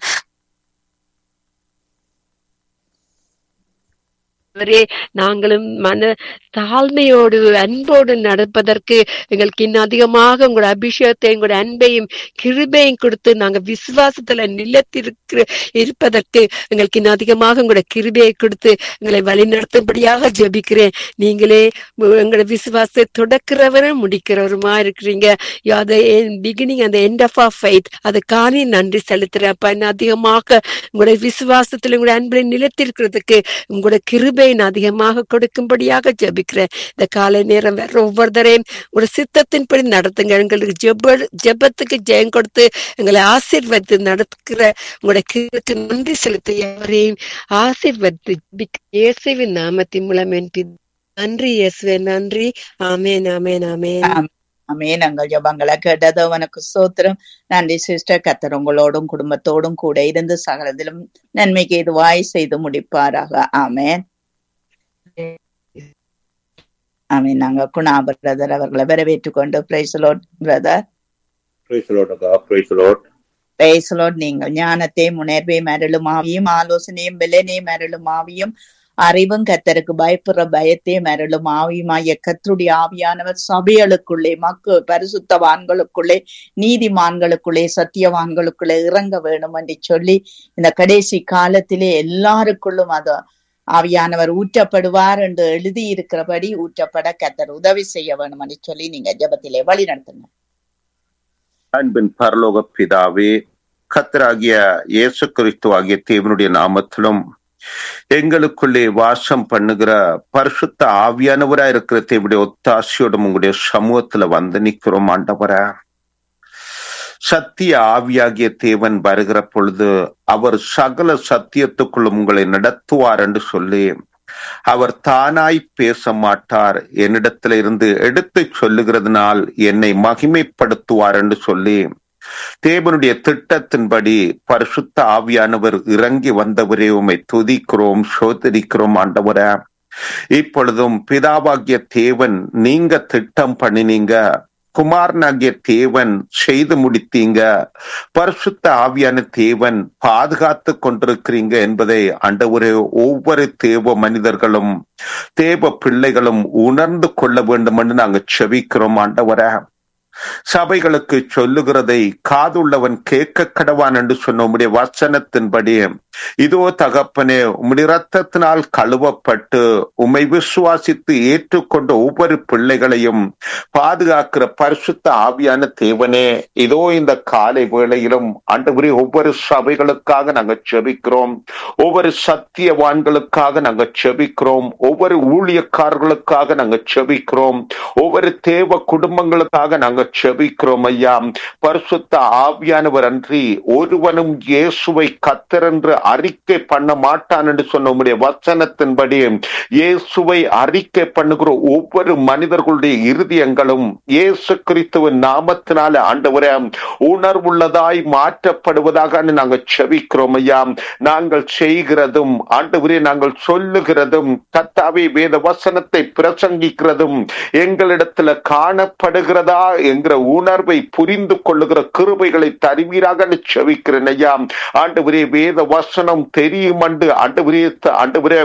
நாங்களும் மன தாழ்மையோடு அன்போடு நடப்பதற்கு எங்களுக்கு இன்னும் அதிகமாக உங்களோட அபிஷேகத்தை உங்களோட அன்பையும் கிருபையும் கொடுத்து நாங்க விசுவாசத்துல இருப்பதற்கு எங்களுக்கு இன்னும் அதிகமாக உங்களோட கிருபையை கொடுத்து எங்களை வழிநடத்தும்படியாக ஜெபிக்கிறேன். நீங்களே எங்களோட விசுவாசத்தை தொடக்கிறவரும் முடிக்கிறவருமா இருக்கிறீங்க. பிகினிங் அந்த எண்ட் ஆஃப் ஆர் ஃபெய்த் அதுக்கான நன்றி செலுத்துறேன் அப்ப. இன்னும் அதிகமாக உங்களோட விசுவாசத்துல உங்களோட அன்பை நிலைத்திருக்கிறதுக்கு உங்களோட கிருபை அதிகமாக கொடுக்கும்படியாக ஜெபிக்கிறேன். இந்த காலை நேரம் வேற ஒவ்வொருத்தரையும் ஒரு சித்தத்தின்படி நடத்துங்க. எங்களுக்கு ஜெபத்துக்கு ஜெயம் கொடுத்து எங்களை ஆசீர்வதித்து நடத்துகிற உங்களுடைய கிருபைக்கு நன்றி செலுத்தி எவரையும் ஆசீர்வதித்து இயேசுவின் நாமத்தின் மூலம் நன்றி இயேசுவே நன்றி. ஆமேன் ஆமேன் ஆமேன் ஆமேன். எங்கள் ஜெபங்களை கேட்டது உனக்கு ஸ்தோத்திரம். நன்றி சிஸ்டர். கர்த்தர் உங்களோடும் குடும்பத்தோடும் கூட இருந்து சகலத்திலும் நன்மைக்கு இதுவாய் செய்து முடிப்பாராக. ஆமேன் ஆமீன். நாங்க குணா பிரதர் அவர்களை வரவேற்றுக் கொண்டு praise the Lord brother. Praise the Lord. நீங்கள் ஞானத்தையும் உணர்வையும் அருளுமாவியும் ஆலோசனையும் பலனையும் அருளுமாவியும் அறிவும் கர்த்தருக்கு பயப்படுற பயத்தையும் அருளும் ஆவியுமாய கர்த்தருடைய ஆவியானவர் சபைகளுக்குள்ளே மக்கள் பரிசுத்தவான்களுக்குள்ளே நீதிமான்களுக்குள்ளே சத்தியவான்களுக்குள்ளே இறங்க வேணும் என்று சொல்லி இந்த கடைசி காலத்திலே எல்லாருக்குள்ளும் அது ஆவியானவர் ஊற்றப்படுவார் என்று எழுதி இருக்கிறபடி ஊற்றப்பட கர்த்தர் உதவி செய்ய வேணும் என்று சொல்லி நீங்க ஜெபத்திலே வழி நடத்துங்க. அன்பின் பரலோக பிதாவே, கர்த்தராகிய இயேசு கிறிஸ்து ஆகிய தேவனுடைய நாமத்திலும் எங்களுக்குள்ளே வாசம் பண்ணுகிற பரிசுத்த ஆவியானவரா இருக்கிற தேவனுடைய ஒத்தாசையோடும் உங்களுடைய சமூகத்துல வந்து நிக்கிறோம் ஆண்டவரே. சத்திய ஆவியாகிய தேவன் வருகிற பொழுது அவர் சகல சத்தியத்துக்குள்ளும் உங்களை நடத்துவார் என்று சொல்லி, அவர் தானாய் பேச மாட்டார், என்னிடத்துல இருந்து எடுத்து சொல்லுகிறதுனால் என்னை மகிமைப்படுத்துவார் என்று சொல்லி, தேவனுடைய திட்டத்தின்படி பரிசுத்த ஆவியானவர் இறங்கி வந்தவரே உம்மை துதிக்கிறோம், சோதரிக்கிறோம் ஆண்டவரே. இப்பொழுதும் பிதாவாகிய தேவன் நீங்க திட்டம் பண்ணினீங்க, குமாரனாகிய தேவன் செய்து முடித்தீங்க, பரிசுத்த ஆவியான தேவன் பாதுகாத்து கொண்டிருக்கிறீங்க என்பதை ஆண்டவரே ஒவ்வொரு தேவ மனிதர்களும் தேவ பிள்ளைகளும் உணர்ந்து கொள்ள வேண்டும் என்று நாங்கள் செபிக்கிறோம் ஆண்டவரே. சபைகளுக்கு சொல்லுகிறதை காதுள்ளவன் கேட்க கடவான் என்று சொன்ன உம்முடைய வசனத்தின்படி, இதோ தகப்பனே, உம்முடைய இரத்தத்தினால் கழுவப்பட்டு உம்மை விசுவாசித்து ஏற்றுக்கொண்ட ஒவ்வொரு பிள்ளைகளையும் பாதுகாக்கிற பரிசுத்த ஆவியான தேவனே, இதோ இந்த காலை வேளையிலும் ஆண்டவரே ஒவ்வொரு சபைகளுக்காக நாங்கள் செபிக்கிறோம், ஒவ்வொரு சத்தியவான்களுக்காக நாங்கள் செபிக்கிறோம், ஒவ்வொரு ஊழியக்காரர்களுக்காக நாங்கள் செபிக்கிறோம், ஒவ்வொரு தேவ குடும்பங்களுக்காக நாங்கள் செபிக்கிறோம் ஐயா. பரிசுத்த ஆவியானவர் அன்றி ஒருவனும் இயேசுவை கர்த்தர் என்று அறிக்கை பண்ண மாட்டான் என்று சொன்ன உம்முடைய வசனத்தின்படி, இயேசுவை அறிக்கை பண்ணுகிற ஒவ்வொரு மனிதர்களுடைய இருதயங்களும் இயேசு கிறிஸ்துவின் நாமத்தினால ஆண்டவரே உணர்வுள்ளதாய் மாற்றப்படுவதாக நாங்கள் செபிக்கிறோம் ஐயா. நாங்கள் செய்கிறதும் ஆண்டவரே நாங்கள் சொல்லுகிறதும் கர்த்தாவே வேத வசனத்தை பிரசங்கிக்கிறதும் எங்களிடத்துல காணப்படுகிறதா என்கிற உணர்வை புரிந்து கொள்ளுகிற கிருபைகளை தருவீராக செபிக்கிறேன் ஐயா. ஆண்டவரே வேத வசனம் தெரியும் ஆண்டவரே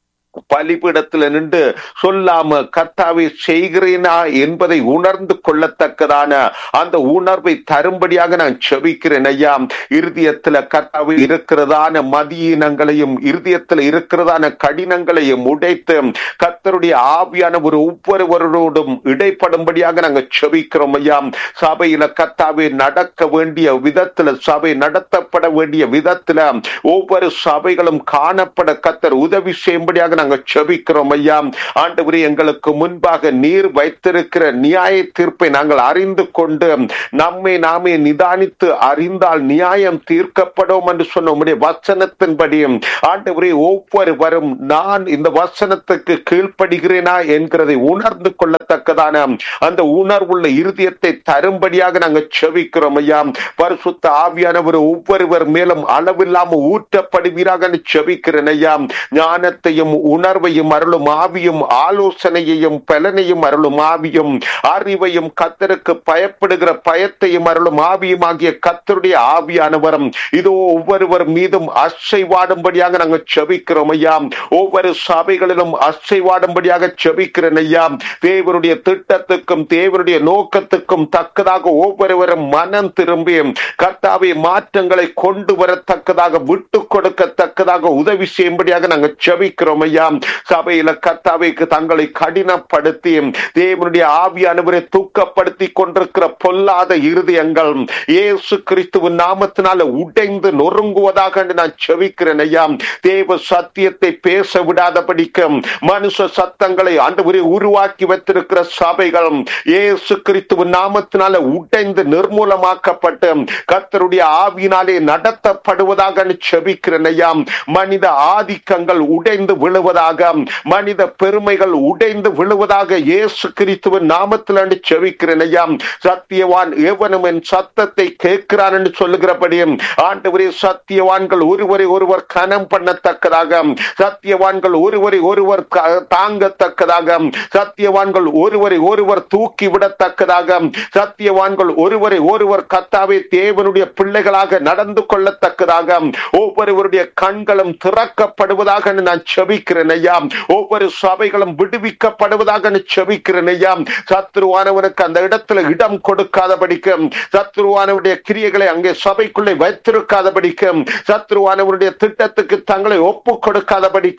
பலிபீடத்துல நின்று சொல்லாம கர்த்தாவை செய்கிறேனா என்பதை உணர்ந்து கொள்ளத்தக்கதான அந்த உணர்வை தரும்படியாக நான் செபிக்கிறேன் ஐயா. இருதயத்துல கர்த்தாவை இருக்கிறதான மதியினங்களையும் இருதயத்துல இருக்கிறதான கடினங்களையும் உடைத்து கர்த்தருடைய ஆவியான ஒரு ஒவ்வொருவரோடும் இடைப்படும்படியாக நாங்கள் செபிக்கிறோம் ஐயா. சபையில கர்த்தாவை நடக்க வேண்டிய விதத்துல, சபை நடத்தப்பட வேண்டிய விதத்துல ஒவ்வொரு சபைகளும் காணப்பட கர்த்தர் உதவி செய்யும்படியாக நாங்கள் செபிக்கிறோம் ஐயா. ஆண்டவரே எங்களுக்கு முன்பாக நீர் வைத்திருக்கிற நியாய தீர்ப்பை நாங்கள் அறிந்து கொண்டு நம்மை நாமே நிதானித்து அறிந்தால் நியாயம் தீர்க்கப்படும் என்று சொன்ன உம்முடைய வசனத்தின்படி ஆண்டவரே ஒவ்வொருவரும் நான் இந்த வசனத்துக்கு கீழ்ப்படுகிறேனா என்கிறதை உணர்ந்து கொள்ளத்தக்கதான அந்த உணர்வுள்ள இருதயத்தை தரும்படியாக நாங்கள் செபிக்கிறோம் ஐயா. பரிசுத்த ஆவியானவர் ஒவ்வொருவர் மேலும் அளவில்லாம ஊற்றப்படுவீராக செபிக்கிறேன் ஐயா. ஞானத்தையும் உணர்வையும் அருளும் ஆவியும், ஆலோசனையையும் பலனையும் அருளும் ஆவியும், அறிவையும் கர்த்தருக்கு பயப்படுகிற பயத்தையும் அருளும் ஆவியும் ஆகிய கர்த்தருடைய ஆவியானவரும் இதோ ஒவ்வொருவர் மீதும் அசைவாடும்படியாக நாங்கள் செபிக்கிறோம் ஐயா. ஒவ்வொரு சபைகளிலும் அசைவாடும்படியாக செபிக்கிறேன் ஐயா. தேவனுடைய திட்டத்துக்கும் தேவனுடைய நோக்கத்துக்கும் தக்கதாக ஒவ்வொருவரும் மனம் திரும்பி கர்த்தாவை மாற்றங்களை கொண்டு வரத்தக்கதாக விட்டு கொடுக்கத்தக்கதாக உதவி செய்யும்படியாக நாங்கள் செபிக்கிறோம் ஐயா. சபையில கர்த்தாவைக்கு தங்களை கடினப்படுத்தி தேவனுடைய ஆவியானவரை தூக்கப்படுத்தி கொண்டிருக்கிற பொல்லாத இருதயங்கள் இயேசு கிறிஸ்துவின் நாமத்தினால உடைந்து நொறுங்குவதாக நான் செபிக்கிறேன் ஐயா. தேவ சத்தியத்தை பேச விடாதபடிக்கு மனுஷ சத்தங்களை ஆண்டவரே உருவாக்கி வைத்திருக்கிற சபைகள் இயேசு கிறிஸ்துவின் நாமத்தினால உடைந்து நிர்மூலமாக்கப்பட்டு கர்த்தருடைய ஆவியினாலே நடத்தப்படுவதாக செபிக்கிறேன் ஐயா. மனித ஆதிக்கங்கள் உடைந்து விழுவதாக, மனித பெருமைகள் உடைந்து விழுவதாக இயேசு கிறிஸ்துவின் நாமத்தில் செபிக்கிறேன் ஐயா. சத்தியவான் எவனும் என் சத்தத்தை கேட்கிறான் என்று சொல்லுகிறபடி ஆண்டவரே சத்தியவான்கள் ஒருவரை ஒருவர் கனம் பண்ணத்தக்கதாக, சத்தியவான்கள் ஒருவரை ஒருவர் தாங்கத்தக்கதாக, சத்தியவான்கள் ஒருவரை ஒருவர் தூக்கி விடத்தக்கதாக, சத்தியவான்கள் ஒருவரை ஒருவர் கர்த்தாவே தேவனுடைய பிள்ளைகளாக நடந்து கொள்ளத்தக்கதாக ஒவ்வொருவருடைய கண்களும் திறக்கப்படுவதாக நான் செபிக்கிறேன் ஐயா. ஒவ்வொரு சபைகளும் விடுவிக்கப்படுவதாக செபிக்கிறேன் ஐயா. சத்ருவானவனுக்கு அந்த இடத்துல இடம் கொடுக்காதபடிக்கு, சத்ருவானவருடைய கிரியைகளை அங்கே சபைக்குள்ளே வைத்திருக்காதபடிக்கு, சத்ருவானவருடைய திட்டத்துக்கு தங்களை ஒப்பு கொடுக்காதபடிக்கு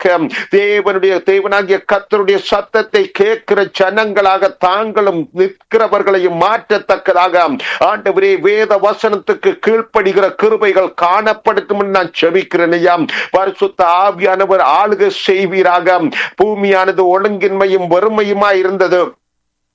தேவனாகிய கர்த்தருடைய சத்தத்தை கேட்கிற ஜனங்களாக தாங்களும் நிற்கிறவர்களையும் மாற்றத்தக்கதாக ஆண்டவரே வேத வசனத்துக்கு கீழ்ப்படுகிற கிருபைகள் காணப்படுத்தும் நான் செபிக்கிறேன் ஐயா. பரிசுத்த ஆவியானவர் ஆளுகை செய்வீராக. பூமியானது ஒழுங்கின்மையும் வறுமையுமா இருந்தது,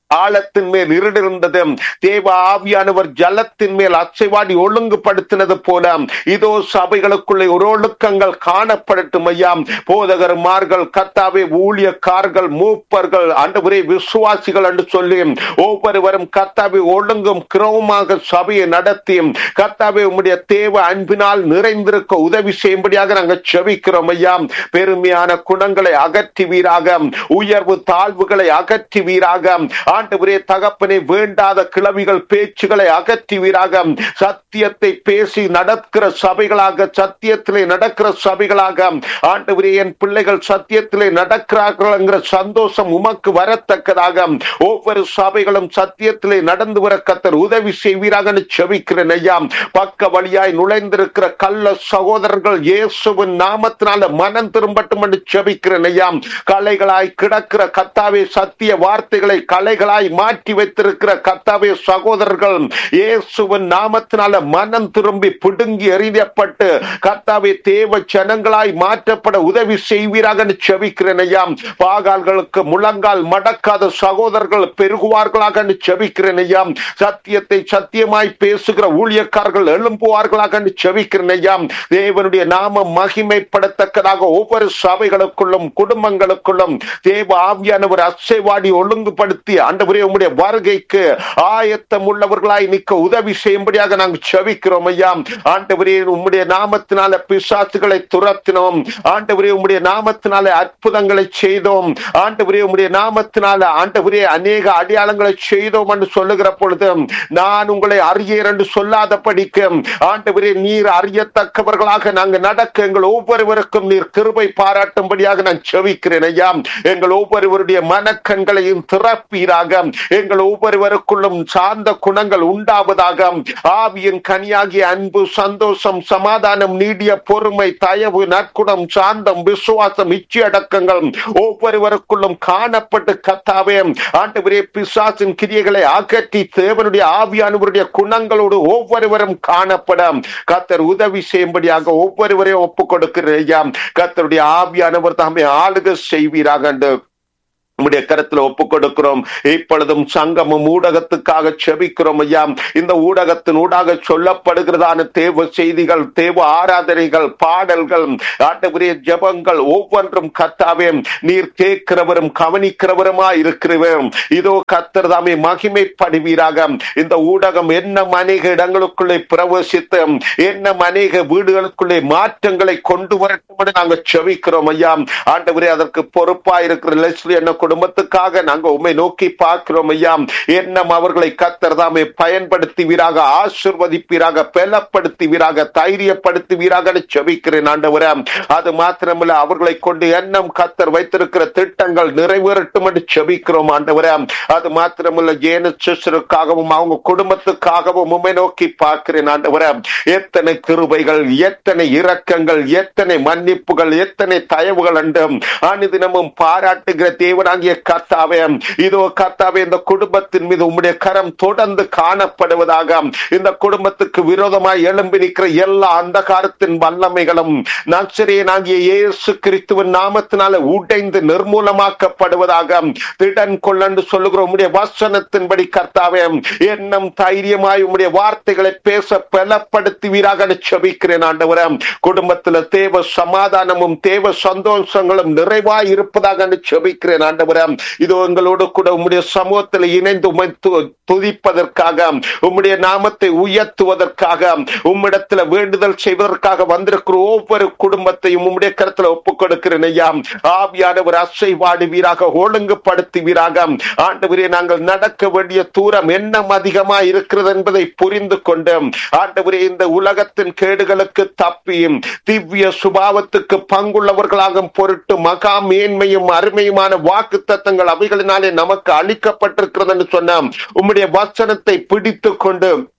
ஆழத்தின் மேல் இருண்டிருந்தது, தேவ ஆவியானவர் ஜலத்தின் மேல் அசைவாடி ஒழுங்குபடுத்தினது போல இதோ சபைகளுக்குள்ளே ஒரு ஒழுக்கங்கள் காணப்படட்டும் ஐயா. போதகர்மார்கள், கர்த்தாவே, ஊழியக்காரர்கள், மூப்பர்கள், ஆண்டவரே, விசுவாசிகள் என்று சொல்லி ஒவ்வொருவரும் கர்த்தாவே ஒழுங்கும் கிரமமாக சபையை நடத்தி கர்த்தாவே உம்முடைய தேவ அன்பினால் நிறைந்திருக்க உதவி செய்யும்படியாக நாங்கள் செபிக்கிறோம் ஐயா. பெருமையான குணங்களை அகற்றுவீராக, உயர்வு தாழ்வுகளை அகற்றுவீராக, ஆண்டவரே தகப்பனை வேண்டாத கிளவிகள் பேச்சுகளை அகற்றுவீராக, சத்தியத்தை பேசி நடக்கிற சபைகளாக, சத்தியத்திலே நடக்கிற சபைகளாக, ஆண்டவரே என் பிள்ளைகள் சத்தியத்திலே நடக்கிறார்கள் என்கிற சந்தோஷம் உமக்கு வரத்தக்கதாக ஒவ்வொரு சபைகளும் சத்தியத்திலே நடந்து வர கர்த்தர் உதவி செய்வீராக செபிக்கிறேன் ஐயா. பக்க வழியாய் நுழைந்திருக்கிற கள்ள சகோதரர்கள் இயேசுவின் நாமத்தினால மனம் திரும்பட்டும் என்று செபிக்கிறேன் ஐயா. கலைகளாய் கிடக்கிற கர்த்தாவே சத்திய வார்த்தைகளை கலைகளாய் மாற்றி வைத்திருக்கிற கர்த்தாவே சகோதரர்கள் இயேசுவின் நாமத்தினால மனம் திரும்பி பிடுங்கி எறியப்பட்டு கர்த்தாவே தேவ ஜனங்களாய் மாற்றப்பட உதவி செய்வீராக செபிக்கிறேன் ஐயா. பாகால்களுக்கு முழங்கால் மடக்காத சகோதரர்கள் பெருகுவார்களாக செபிக்கிறேன் ஐயா. சத்தியத்தை சத்தியமாய் பேசுகிற ஊழியக்காரர்கள் எழும்புவார்களாக செபிக்கிறேன் ஐயா. தேவனுடைய நாமம் மகிமைப்படத்தக்கதாக ஒவ்வொரு சபைகளுக்குள்ளும் குடும்பங்களுக்குள்ளும் தேவ ஆவியானவர் அசைவாடி ஒழுங்குபடுத்தி ஆண்டவரே உம்முடைய வருகைக்கு ஆயத்தம் உள்ளவர்களாய் நிற்க உதவி செய்யும்படியாக நாங்கள் செபிக்கிறோம் ஐயா. ஆண்டவரே உம்முடைய நாமத்தினால பிசாசுகளை துரத்தினோம், ஆண்டவரே உம்முடைய நாமத்தினால அற்புதங்களை செய்தோம், ஆண்டவரே உம்முடைய நாமத்தினால ஆண்டவரே அநேக அடையாளங்களை செய்தோம் என்று சொல்லுகிற பொழுது நான் உங்களை அறியேன் என்று சொல்லாத படிக்க ஆண்டவரே நீர் அறியத்தக்கவர்களாக நாங்கள் நடக்க எங்கள் ஒவ்வொருவருக்கும் நீர் கிருபை பாராட்டும்படியாக நான் செபிக்கிறேன் ஐயா. எங்கள் ஒவ்வொருவருடைய மனக்கண்களையும் திறப்பீராக, எங்கள் ஒவ்வொருவருக்குள்ளும் சார்ந்த குணங்கள் உண்டாவதாக, ஆவியின் கனியாகிய அன்பு, சந்தோஷம், சமாதானம், நீடிய பொறுமை, தயவு, நற்குணம், சாந்தம், விசுவாசம், இச்சையடக்கங்கள் ஒவ்வொருவருக்குள்ளும் காணப்பட்டு கர்த்தாவே ஆண்டவரே பிசாசின் கிரியைகளை அகற்றி தேவனுடைய ஆவியானவருடைய குணங்களோடு ஒவ்வொருவரும் காணப்பட கர்த்தர் உதவி செய்யும்படியாக ஒவ்வொருவரையும் ஒப்புக் கொடுக்கிறேன். கர்த்தருடைய ஆவியானவர் தாமே ஆளுகை செய்வீராக என்று உம்முடைய கரத்தில் ஒப்புக் கொடுக்கிறோம். இப்பொழுதும் சங்கமும் ஊடகத்துக்காக செபிக்கிறோம் ஐயா. இந்த ஊடகத்தின் ஊடாக சொல்லப்படுகிறதான தேவ செய்திகள், தேவ ஆராதனைகள், பாடல்கள், ஆண்டவரே ஜெபங்கள் ஒவ்வொன்றும் கர்த்தாவே நீர் கேட்கிறவரும் கவனிக்கிறவருமா இருக்கிறவர். இதோ கர்த்தர் தாமே மகிமைப்படுவீராக. இந்த ஊடகம் என்ன அநேக இடங்களுக்குள்ளே பிரவேசித்து என்ன அநேக வீடுகளுக்குள்ளே மாற்றங்களை கொண்டு வரட்டும் என்று நாங்கள் செபிக்கிறோம் ஐயா. ஆண்டவரே அதற்கு பொறுப்பா இருக்கிற லெஸ்லி என்ன குடும்பத்துக்காக நாங்கள் உம்மை நோக்கி பார்க்கிறோம் ஐயா. எண்ணம் அவர்களை கர்த்தர் தாமே பயன்படுத்துவீராக, ஆசீர்வதிப்பீராக, பலப்படுத்துவீராக, தைரியப்படுத்துவீராக செபிக்கிறேன் ஆண்டவரே. அது மாத்திரமல்ல அவர்களை கொண்டு எண்ணம் கர்த்தர் வைத்திருக்கிற திட்டங்கள் நிறைவேறட்டும் என்று செபிக்கிறோம் ஆண்டவரே. அது மாத்திரமல்ல ஜேனஸுக்காகவும் அவங்க குடும்பத்துக்காகவும் உம்மை நோக்கி பார்க்கிறேன் ஆண்டவரே. எத்தனை கிருபைகள், எத்தனை இரக்கங்கள், எத்தனை மன்னிப்புகள், எத்தனை தயவுகள் என்று அனுதினமும் பாராட்டுகிற தேவனாக கர்த்தாவே இதோ கர்த்தாவே இந்த குடும்பத்தின் மீது உம்முடைய கரம் தொடர்ந்து காணப்படுவதாக, இந்த குடும்பத்துக்கு விரோதமாய் எழும்பி நிற்கிற எல்லா அந்தகாரத்தின் வல்லமைகளும் நசரேயனாகிய இயேசு கிறிஸ்துவின் நாமத்தினால உடைந்து நிர்மூலமாக்கப்படுவதாக திடன் கொள்ளண்டு சொல்லுகிற உம்முடைய வசனத்தின்படி கர்த்தாவே எண்ணம் தைரியமாய் உம்முடைய வார்த்தைகளை பேச பலப்படுத்துவீராக செபிக்கிறேன் ஆண்டவரே. குடும்பத்தில் தேவ சமாதானமும் தேவ சந்தோஷங்களும் நிறைவாய் இருப்பதாக செபிக்கிறேன் ஆண்டவரே. இதோ எங்களோடு கூட உம்முடைய சமூகத்தில் இணைந்து துதிப்பதற்காக, உம்முடைய நாமத்தை உயர்த்துவதற்காக, உம்மிடத்தில் வேண்டுதல் செய்வதற்காக வந்திருக்கிற ஒவ்வொரு குடும்பத்தையும் உம்முடைய கரத்தில் ஒப்புக் கொடுக்கிறேன் ஐயா. ஆவியானவர் அசைவாடுவீராக, ஒழுங்குபடுத்துவீராக. ஆண்டவரே நாங்கள் நடக்க வேண்டிய தூரம் என்ன அதிகமாக இருக்கிறது என்பதை புரிந்து கொண்டு ஆண்டவரே இந்த உலகத்தின் கேடுகளுக்கு தப்பி திவ்ய சுபாவத்துக்கு பங்குள்ளவர்களாக பொருட்டு மகா மேன்மையும் அருமையுமான வாக்கு தத்தங்கள் அவைகளினாலே நமக்கு அளிக்கப்பட்டிருக்கிறது என்று சொன்ன உம்முடைய வசனத்தை பிடித்துக் கொண்டு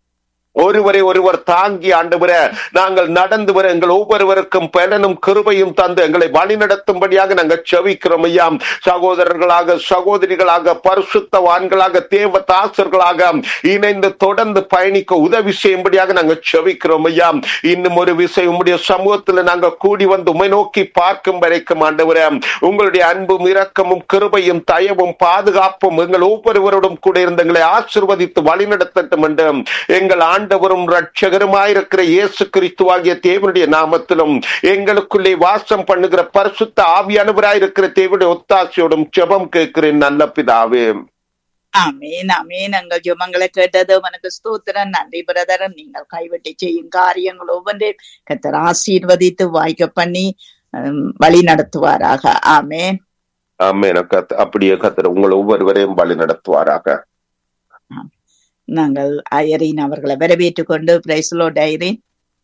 ஒருவரை ஒருவர் தாங்கி ஆண்டவரே நாங்கள் நடந்து வர எங்கள் ஒவ்வொருவருக்கும் பலனும் கிருபையும் தந்து எங்களை வழிநடத்தும்படியாக நாங்கள் செபிக்கிறோம் ஐயா. சகோதரர்களாக சகோதரிகளாக பரிசுத்தவான்களாக தேவதாசர்களாக இணைந்து தொடர்ந்து பயணிக்க உதவி செய்யும்படியாக நாங்கள் செபிக்கிறோம் ஐயா. இன்னும் ஒரு விஷயம், உம்முடைய சமூகத்தில் நாங்கள் கூடி வந்து உம்மை நோக்கி பார்க்கும் வரைக்கும் ஆண்டவரே உங்களுடைய அன்பும் இரக்கமும் கிருபையும் தயவும் பாதுகாப்பும் எங்கள் ஒவ்வொருவரோடும் கூட இருந்து எங்களை ஆசீர்வதித்து வழிநடத்தட்டும் என்று எங்கள் ஆண்டவரும் இரட்சகருமாயிருக்கிற இயேசு கிறிஸ்துவாகிய தேவனுடைய நாமத்திலும் எங்களுக்குள்ளே வாசம் பண்ணுகிற பரிசுத்த ஆவியானவராயிருக்கிற தேவனுடைய ஒத்தாசையோடும் ஜெபம் கேட்கிறேன் நல்ல பிதாவே. ஆமீன் ஆமீன். எங்கள் ஜெபங்களை கேட்டது உனக்கு ஸ்தோத்திரம். நன்றி பிரதர். நீங்கள் கைவிட்டு செய்யும் காரியங்கள் ஒவ்வொன்றையும் கர்த்தர் ஆசீர்வதித்து வாய்க்க பண்ணி வழி நடத்துவாராக. ஆமேன் ஆமேன். அப்படியே கர்த்தர் உங்களை ஒவ்வொருவரையும் வழி நடத்துவாராக. நாங்கள் ஐரீன் அவர்களை வரவேற்றுக் கொண்டு price Lord Zareen.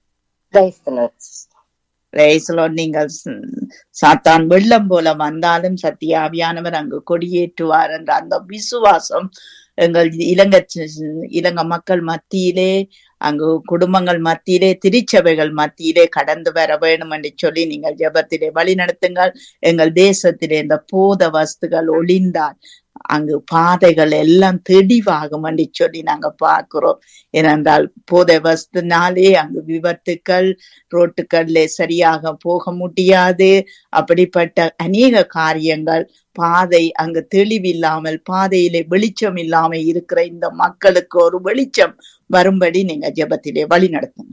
Price Lord. நீங்கள் சாத்தான் வெள்ளம் போல வந்தாலும் சத்திய ஆவியானவர் அங்கு கொடியேற்றுவார் என்ற அந்த விசுவாசம் எங்கள் இலங்கை மக்கள் மத்தியிலே, அங்கு குடும்பங்கள் மத்தியிலே, திருச்சபைகள் மத்தியிலே கடந்து வர வேண்டும் என்று சொல்லி நீங்கள் ஜெபத்திலே வழி நடத்துங்கள். எங்கள் தேசத்திலே இந்த போத வஸ்துகள் ஒளிந்தால் அங்கு பாதைகள் எல்லாம் தெளிவாகும் என்று சொல்லி நாங்க பார்க்கிறோம். ஏனென்றால் போதை வஸ்துனாலே அங்கு விபத்துக்கள், ரோட்டுக்கள்ல சரியாக போக முடியாது. அப்படிப்பட்ட அநேக காரியங்கள், பாதை அங்கு தெளிவில்லாமல், பாதையிலே வெளிச்சம் இல்லாமல் இருக்கிற இந்த மக்களுக்கு ஒரு வெளிச்சம் வரும்படி நீங்க ஜெபத்திலே வழி நடத்துங்க.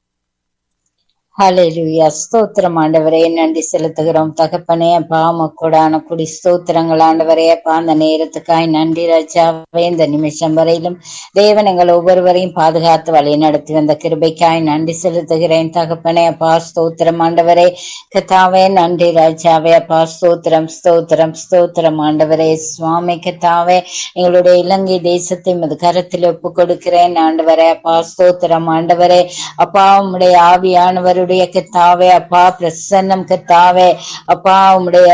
ஹல்லேலூயா. ஸ்தோத்திரம் ஆண்டவரே, நன்றி செலுத்துகிறோம் தகப்பனே. அப்பா உமக்கூடான குடி ஸ்தோத்திரங்கள் ஆண்டவரே. அப்பா அந்த நேரத்துக்காய் நன்றி ராஜாவே. இந்த நிமிஷம் வரையிலும் தேவன் எங்கள் ஒவ்வொருவரையும் பாதுகாத்து வழி நடத்தி வந்த கிருபைக்காய் நன்றி செலுத்துகிறேன் தகப்பனே. அப்பா ஸ்தோத்திரம் ஆண்டவரே. கத்தாவே நன்றி ராஜாவே. அப்பா ஸ்தோத்திரம் ஸ்தோத்திரம் ஸ்தோத்திரம் ஆண்டவரே. சுவாமி கத்தாவே, எங்களுடைய இலங்கை தேசத்தை மது கரத்தில் ஒப்பு கொடுக்கிறேன் ஆண்டவரே. அப்பா ஸ்தோத்திரம் ஆண்டவரே. அப்பா உம்முடைய ஆவியானவர் கத்தாவே அப்பா பிரசன்னம் கத்தாவே. அப்பா உம்முடைய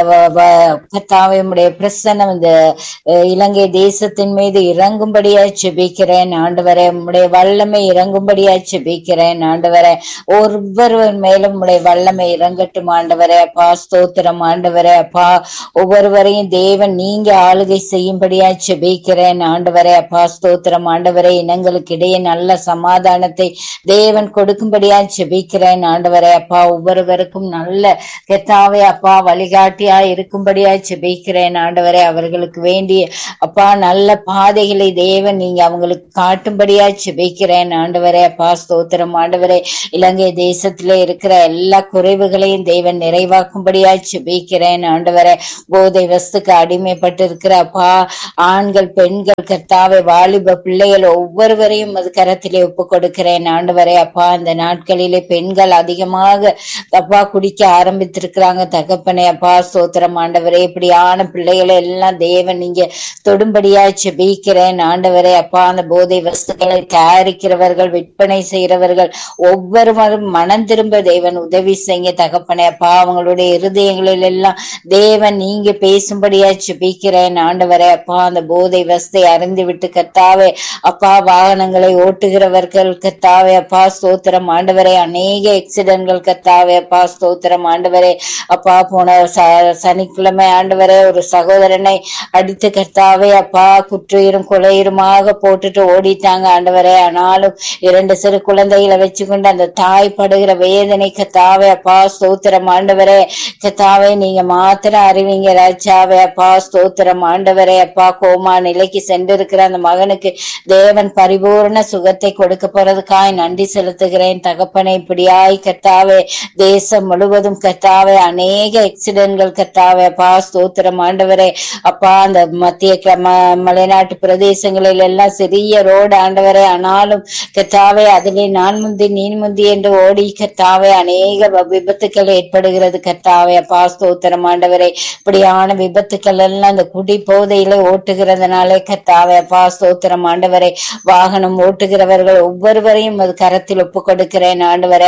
கத்தாவே உம்முடைய பிரசன்னம் இந்த இலங்கை தேசத்தின் மீது இறங்கும்படியா செபிக்கிறேன் ஆண்டவரே. உம்முடைய வல்லமை இறங்கும்படியா செபிக்கிறேன் ஆண்டவரே. ஒவ்வொருவர் மேலும் உம்முடைய வல்லமை இறங்கட்டும் ஆண்டவரே. அப்பா ஸ்தோத்திரம் ஆண்டவரே. அப்பா ஒவ்வொருவரையும் தேவன் நீங்க ஆளுகை செய்யும்படியா செபிக்கிறேன் ஆண்டவரே. அப்பா ஸ்தோத்திரம் ஆண்டவரே. இனங்களுக்கு இடையே நல்ல சமாதானத்தை தேவன் கொடுக்கும்படியா செபிக்கிறேன் ஆண்டவரே. அப்பா ஒவ்வொருவருக்கும் நல்ல கத்தாவே அப்பா வழிகாட்டியா இருக்கும்படியா செபிக்கிறேன் ஆண்டவரே. அவர்களுக்கு வேண்டிய அப்பா நல்ல பாதைகளை தேவன் நீங்க அவங்களுக்கு காட்டும்படியா செபிக்கிறேன் ஆண்டவரே. அப்பா ஸ்தோத்திரம் ஆண்டவரே. இலங்கை தேசத்திலே இருக்கிற எல்லா குறைவுகளையும் தேவன் நிறைவாக்கும்படியா செபிக்கிறேன் ஆண்டவரே. போதை வஸ்துக்கு அடிமைப்பட்டு இருக்கிற அப்பா ஆண்கள் பெண்கள் கத்தாவே வாலிப பிள்ளைகள் ஒவ்வொருவரையும் அது கரத்திலே ஒப்பு கொடுக்கிறேன் ஆண்டவரே. அப்பா இந்த நாட்களிலே பெண்கள் அதிகமாக அப்பா குடிக்க ஆரம்பித்திருக்கிறாங்க தகப்பனே. அப்பா ஸ்தோத்திரம் ஆண்டவரே. இப்படியான பிள்ளைகளை எல்லாம் தேவன் நீங்க தொடும்படியா செபிக்கிறேன் ஆண்டவரே. அப்பா அந்த போதை வஸ்துக்களை தயாரிக்கிறவர்கள், விற்பனை செய்யறவர்கள் ஒவ்வொருவரும் மனம் திரும்ப தேவன் உதவி செய்ய தகப்பனே. அப்பா அவங்களுடைய இருதயங்களில் எல்லாம் தேவன் நீங்க பேசும்படியா செபிக்கிறேன் ஆண்டவரே. அப்பா அந்த போதை வஸ்தை அறிந்து விட்டு கத்தாவே அப்பா வாகனங்களை ஓட்டுகிறவர்கள் கத்தாவே அப்பா ஸ்தோத்திரம் ஆண்டவரே. அநேக ஆக்சிடென்ட்கள் கத்தாவே அப்பா ஸ்தோத்திரம் ஆண்டவரே. அப்பா போன சனிக்கிழமை ஆண்டவரே ஒரு சகோதரனை அடித்து கத்தாவே அப்பா குற்றுயிரும் கொலையுருமாக போட்டுட்டு ஓடிட்டாங்க ஆண்டவரே. ஆனாலும் 2 சிறு குழந்தைகளை வச்சுக்கொண்டு அந்த தாய் படுகிற வேதனை கத்தாவே அப்பா ஸ்தோத்திரம் ஆண்டவரே. கத்தாவே நீங்க மாத்திரம் அறிவிங்க ராஜாவே. அப்பா ஸ்தோத்திரம் ஆண்டவரே. அப்பா கோமா நிலைக்கு சென்றிருக்கிற அந்த மகனுக்கு தேவன் பரிபூர்ண சுகத்தை கொடுக்க போறதுக்காய் நன்றி செலுத்துகிறேன் தகப்பனை. இப்படியாய் கத்தாவே தேசம் முழுவதும் கத்தாவே அநேக ஆக்சிடென்ட்கள் கத்தாவே அப்பா ஸ்தோத்திரம் ஆண்டவரே. அப்பா அந்த மத்திய மலைநாட்டு பிரதேசங்களில் எல்லாம் சிறிய ரோடு ஆண்டவரே. ஆனாலும் கத்தாவே அதிலே நான் முந்தி நீ முந்தி என்று ஓடி கத்தாவே அநேக விபத்துக்கள் ஏற்படுகிறது கத்தாவே அப்பா ஸ்தோத்திரம் ஆண்டவரே. இப்படியான விபத்துக்கள் எல்லாம் இந்த குடி போதையில ஓட்டுகிறதுனாலே கத்தாவே அப்பா ஸ்தோத்திரம் ஆண்டவரே. வாகனம் ஓட்டுகிறவர்கள் ஒவ்வொருவரையும் அது கரத்தில் ஒப்பு கொடுக்கிறேன் ஆண்டவரே. அவங்களுக்கு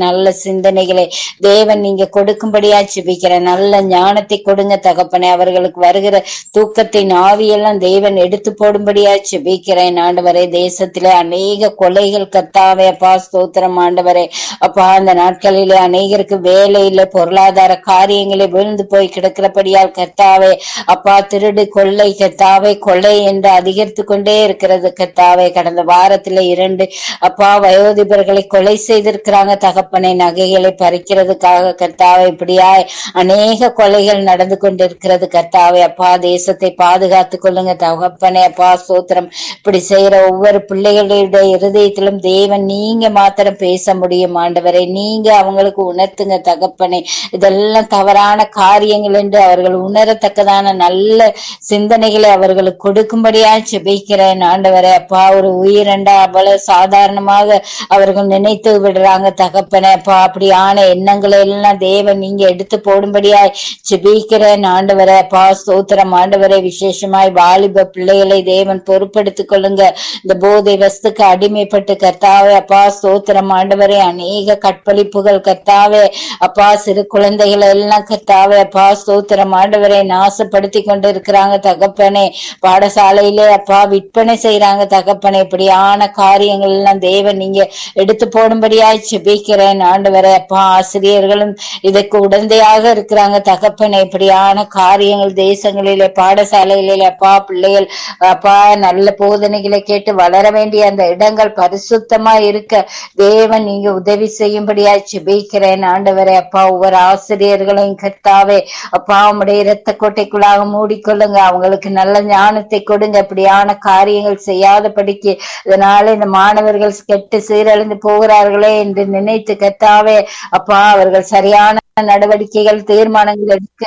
நல்ல சிந்தனைகளை தேவன் நீங்க கொடுக்கும்படியா ஜெபிக்கிறேன். நல்ல ஞானத்தை கொடுங்க தகப்பனே. அவர்களுக்கு வருகிற தூக்கத்தின் ஆவியெல்லாம் தேவன் எடுத்து போடும்படியா ஜெபிக்கிறேன் ஆண்டவரே. தேசத்திலே அநேக கொலைகள் கர்த்தாவே அப்பா ஸ்தோத்திரம் ஆண்டவரே. அப்பா அந்த நாட்களிலே அநேகருக்கு வேலை இல்லை, பொருளாதார காரியங்களே விழுந்து போய் கிடக்கிறபடியால் கர்த்தாவே அப்பா திருடு கொள்ளை கர்த்தாவே கொள்ளை என்று அதிகரித்து கொண்டே இருக்கிறது கர்த்தாவே. கடந்த வாரத்துல 2 அப்பா வயோதிபர்களை கொலை செய்திருக்கிறாங்க தகப்பனை, நகைகளை பறிக்கிறதுக்காக கர்த்தாவே. இப்படியாய் அநேக கொலைகள் நடந்து கொண்டிருக்கிறது கர்த்தாவே. அப்பா தேசத்தை பாதுகாத்து கொள்ளுங்க தகப்பனே அப்பா ஸ்தோத்திரம். இப்படி செய்யற ஒவ்வொரு பிள்ளைகளுடைய இருதயத்திலும் தேவன் நீங்க மாத்திரம் பேச முடியும் ஆண்டவரே. நீங்க அவங்களுக்கு உணர்த்துங்க தகப்பனே. இதெல்லாம் தவறான காரியங்கள் என்று அவர்கள் உணரத்தக்கதான நல்ல சிந்தனைகளை அவர்களுக்கு கொடுக்கும்படியா ஜெபிக்கிறேன் ஆண்டவரே. அப்பா ஒரு உயிரண்டா அவ்வளவு சாதாரணமாக அவர்கள் நினைத்து விடுறாங்க தகப்பனே. அப்பா அப்படியான எண்ணங்களை எல்லாம் தேவன் நீங்க எடுத்து போடும்படியா ஜெபிக்கிறேன் ஆண்டவரே. அப்பா ஸ்தோத்திரம் ஆண்டவரே. விசேஷமாய் வாலிப பிள்ளைகளை தேவன் பொறுப்படுத்திக் கொள்ளுங்க. இந்த போதை வஸ்துக்கு அடிமைப்பட்டு கர்த்தாவே அப்பா ஸ்தோத்திரம் ஆண்டவரே. அநேக கற்பழிப்புகள் கர்த்தாவே அப்பா சிறு குழந்தைகளை எல்லாம் கர்த்தாவே அப்பா ஸ்தோத்திரம் ஆண்டவரை நாசப்படுத்தி கொண்டு இருக்கிறாங்க தகப்பனே. பாடசாலையிலே அப்பா விற்பனை செய்யறாங்க தகப்பனே. இப்படியான காரியங்கள் எல்லாம் தேவன் நீங்க எடுத்து போடும்படியாய் ஜெபிக்கிறேன் ஆண்டவரை. அப்பா ஆசிரியர்களும் இதற்கு உடந்தையாக இருக்கிறாங்க தகப்பனே. இப்படியான காரியங்கள் தேசங்களிலே பாடசாலைகளிலே அப்பா பிள்ளைகள் அப்பா நல்ல போதனைகளை கேட்டு வளர வேண்டிய அந்த இடங்கள் பரிசுத்தமா இருக்க தேவன் நீங்க உதவி செய்யும்படியாய் ஜெபிக்கிறேன் ஆண்டவரே. அப்பா ஒவ்வொரு ஆசிரியர்களையும் கர்த்தாவே அப்பா உம்முடைய இரத்த கோட்டைக்குள்ளாக மூடிக்கொள்ளுங்க. அவங்களுக்கு நல்ல ஞானத்தை கொடுங்க. இப்படியான காரியங்கள் செய்யாதபடிக்கு இதனால இந்த மாணவர்கள் கெட்டு சீரழிந்து போகிறார்களே என்று நினைத்து கர்த்தாவே அப்பா அவர்கள் சரியான நடவடிக்கைகள் தீர்மானங்கள் எடுக்க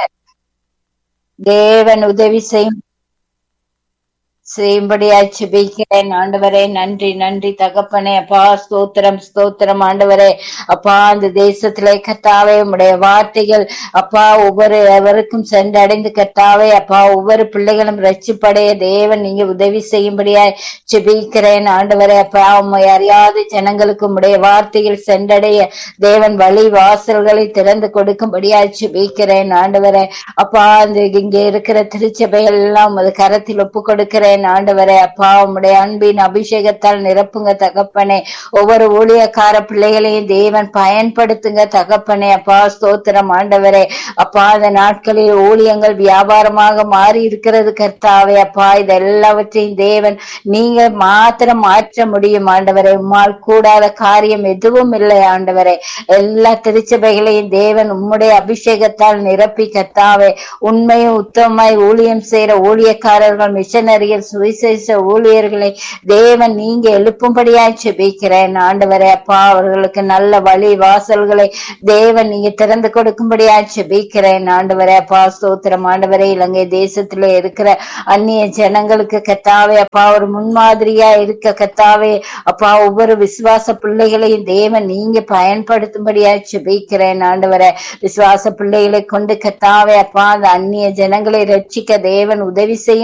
தேவன் உதவி செய்யும்படியாய் ஜெபிக்கிறேன் ஆண்டவரே. நன்றி நன்றி தகப்பனே அப்பா ஸ்தோத்திரம் ஸ்தோத்திரம் ஆண்டவரே. அப்பா அந்த தேசத்திலே கர்த்தாவே உம்முடைய வார்த்தைகள் அப்பா ஒவ்வொருவருக்கும் சென்றடைந்து கர்த்தாவே அப்பா ஒவ்வொரு பிள்ளைகளும் ரட்சிப்படைய தேவன் நீங்க உதவி செய்யும்படியாய் ஜெபிக்கிறேன் ஆண்டவரே. அப்பா உம்மை அறியாத ஜனங்களுக்கு உம்முடைய வார்த்தைகள் சென்றடைய தேவன் வழி வாசல்களை திறந்து கொடுக்கும்படியாய் ஜெபிக்கிறேன் ஆண்டவரே. அப்பா அந்த இங்கே இருக்கிற திருச்சபைகள் எல்லாம் உமது கரத்தில் ஒப்பு கொடுக்கிறேன் ஆண்டவரே. அப்பா உம்முடைய அன்பின் அபிஷேகத்தால் நிரப்புங்க தகப்பனே. ஒவ்வொரு ஊழியக்கார பிள்ளைகளையும் தேவன் பயன்படுத்துங்க தகப்பனே. அப்பா ஸ்தோத்திரம் ஆண்டவரே. அப்பா அந்த நாட்களில் ஊழியங்கள் வியாபாரமாக மாறி இருக்கிறது கர்த்தாவே. அப்பா இதெல்லாவற்றையும் தேவன் நீங்க மாத்திரம் மாற்ற முடியும் ஆண்டவரே. உம்மால் கூடாத காரியம் எதுவும் இல்லை ஆண்டவரே. எல்லா திருச்சபைகளையும் தேவன் உம்முடைய அபிஷேகத்தால் நிரப்பி கர்த்தாவே உண்மையும் உத்தமமாய் ஊழியம் செய்யற ஊழியக்காரர்கள் மிஷனரிகள் சுவிசேஷ ஊழியர்களை தேவன் நீங்க எழுப்பும்படியாய் ஜெபிக்கிறேன் ஆண்டவரே. அப்பா அவர்களுக்கு நல்ல வழி வாசல்களை தேவன் நீங்க திறந்து கொடுக்கும்படியாய் ஜெபிக்கிறேன் ஆண்டவரே. அப்பா ஸ்தோத்திரம் ஆண்டவரே. இலங்கை தேசத்துல இருக்கிற அந்நிய ஜனங்களுக்கு கர்த்தாவே அப்பா ஒரு முன்மாதிரியா இருக்க கர்த்தாவே அப்பா ஒவ்வொரு விசுவாச பிள்ளைகளையும் தேவன் நீங்க பயன்படுத்தும்படியாய் ஜெபிக்கிறேன் ஆண்டவரே. விசுவாச பிள்ளைகளை கொண்டு கர்த்தாவே அப்பா அந்த அந்நிய ஜனங்களை ரட்சிக்க தேவன் உதவி செய்ய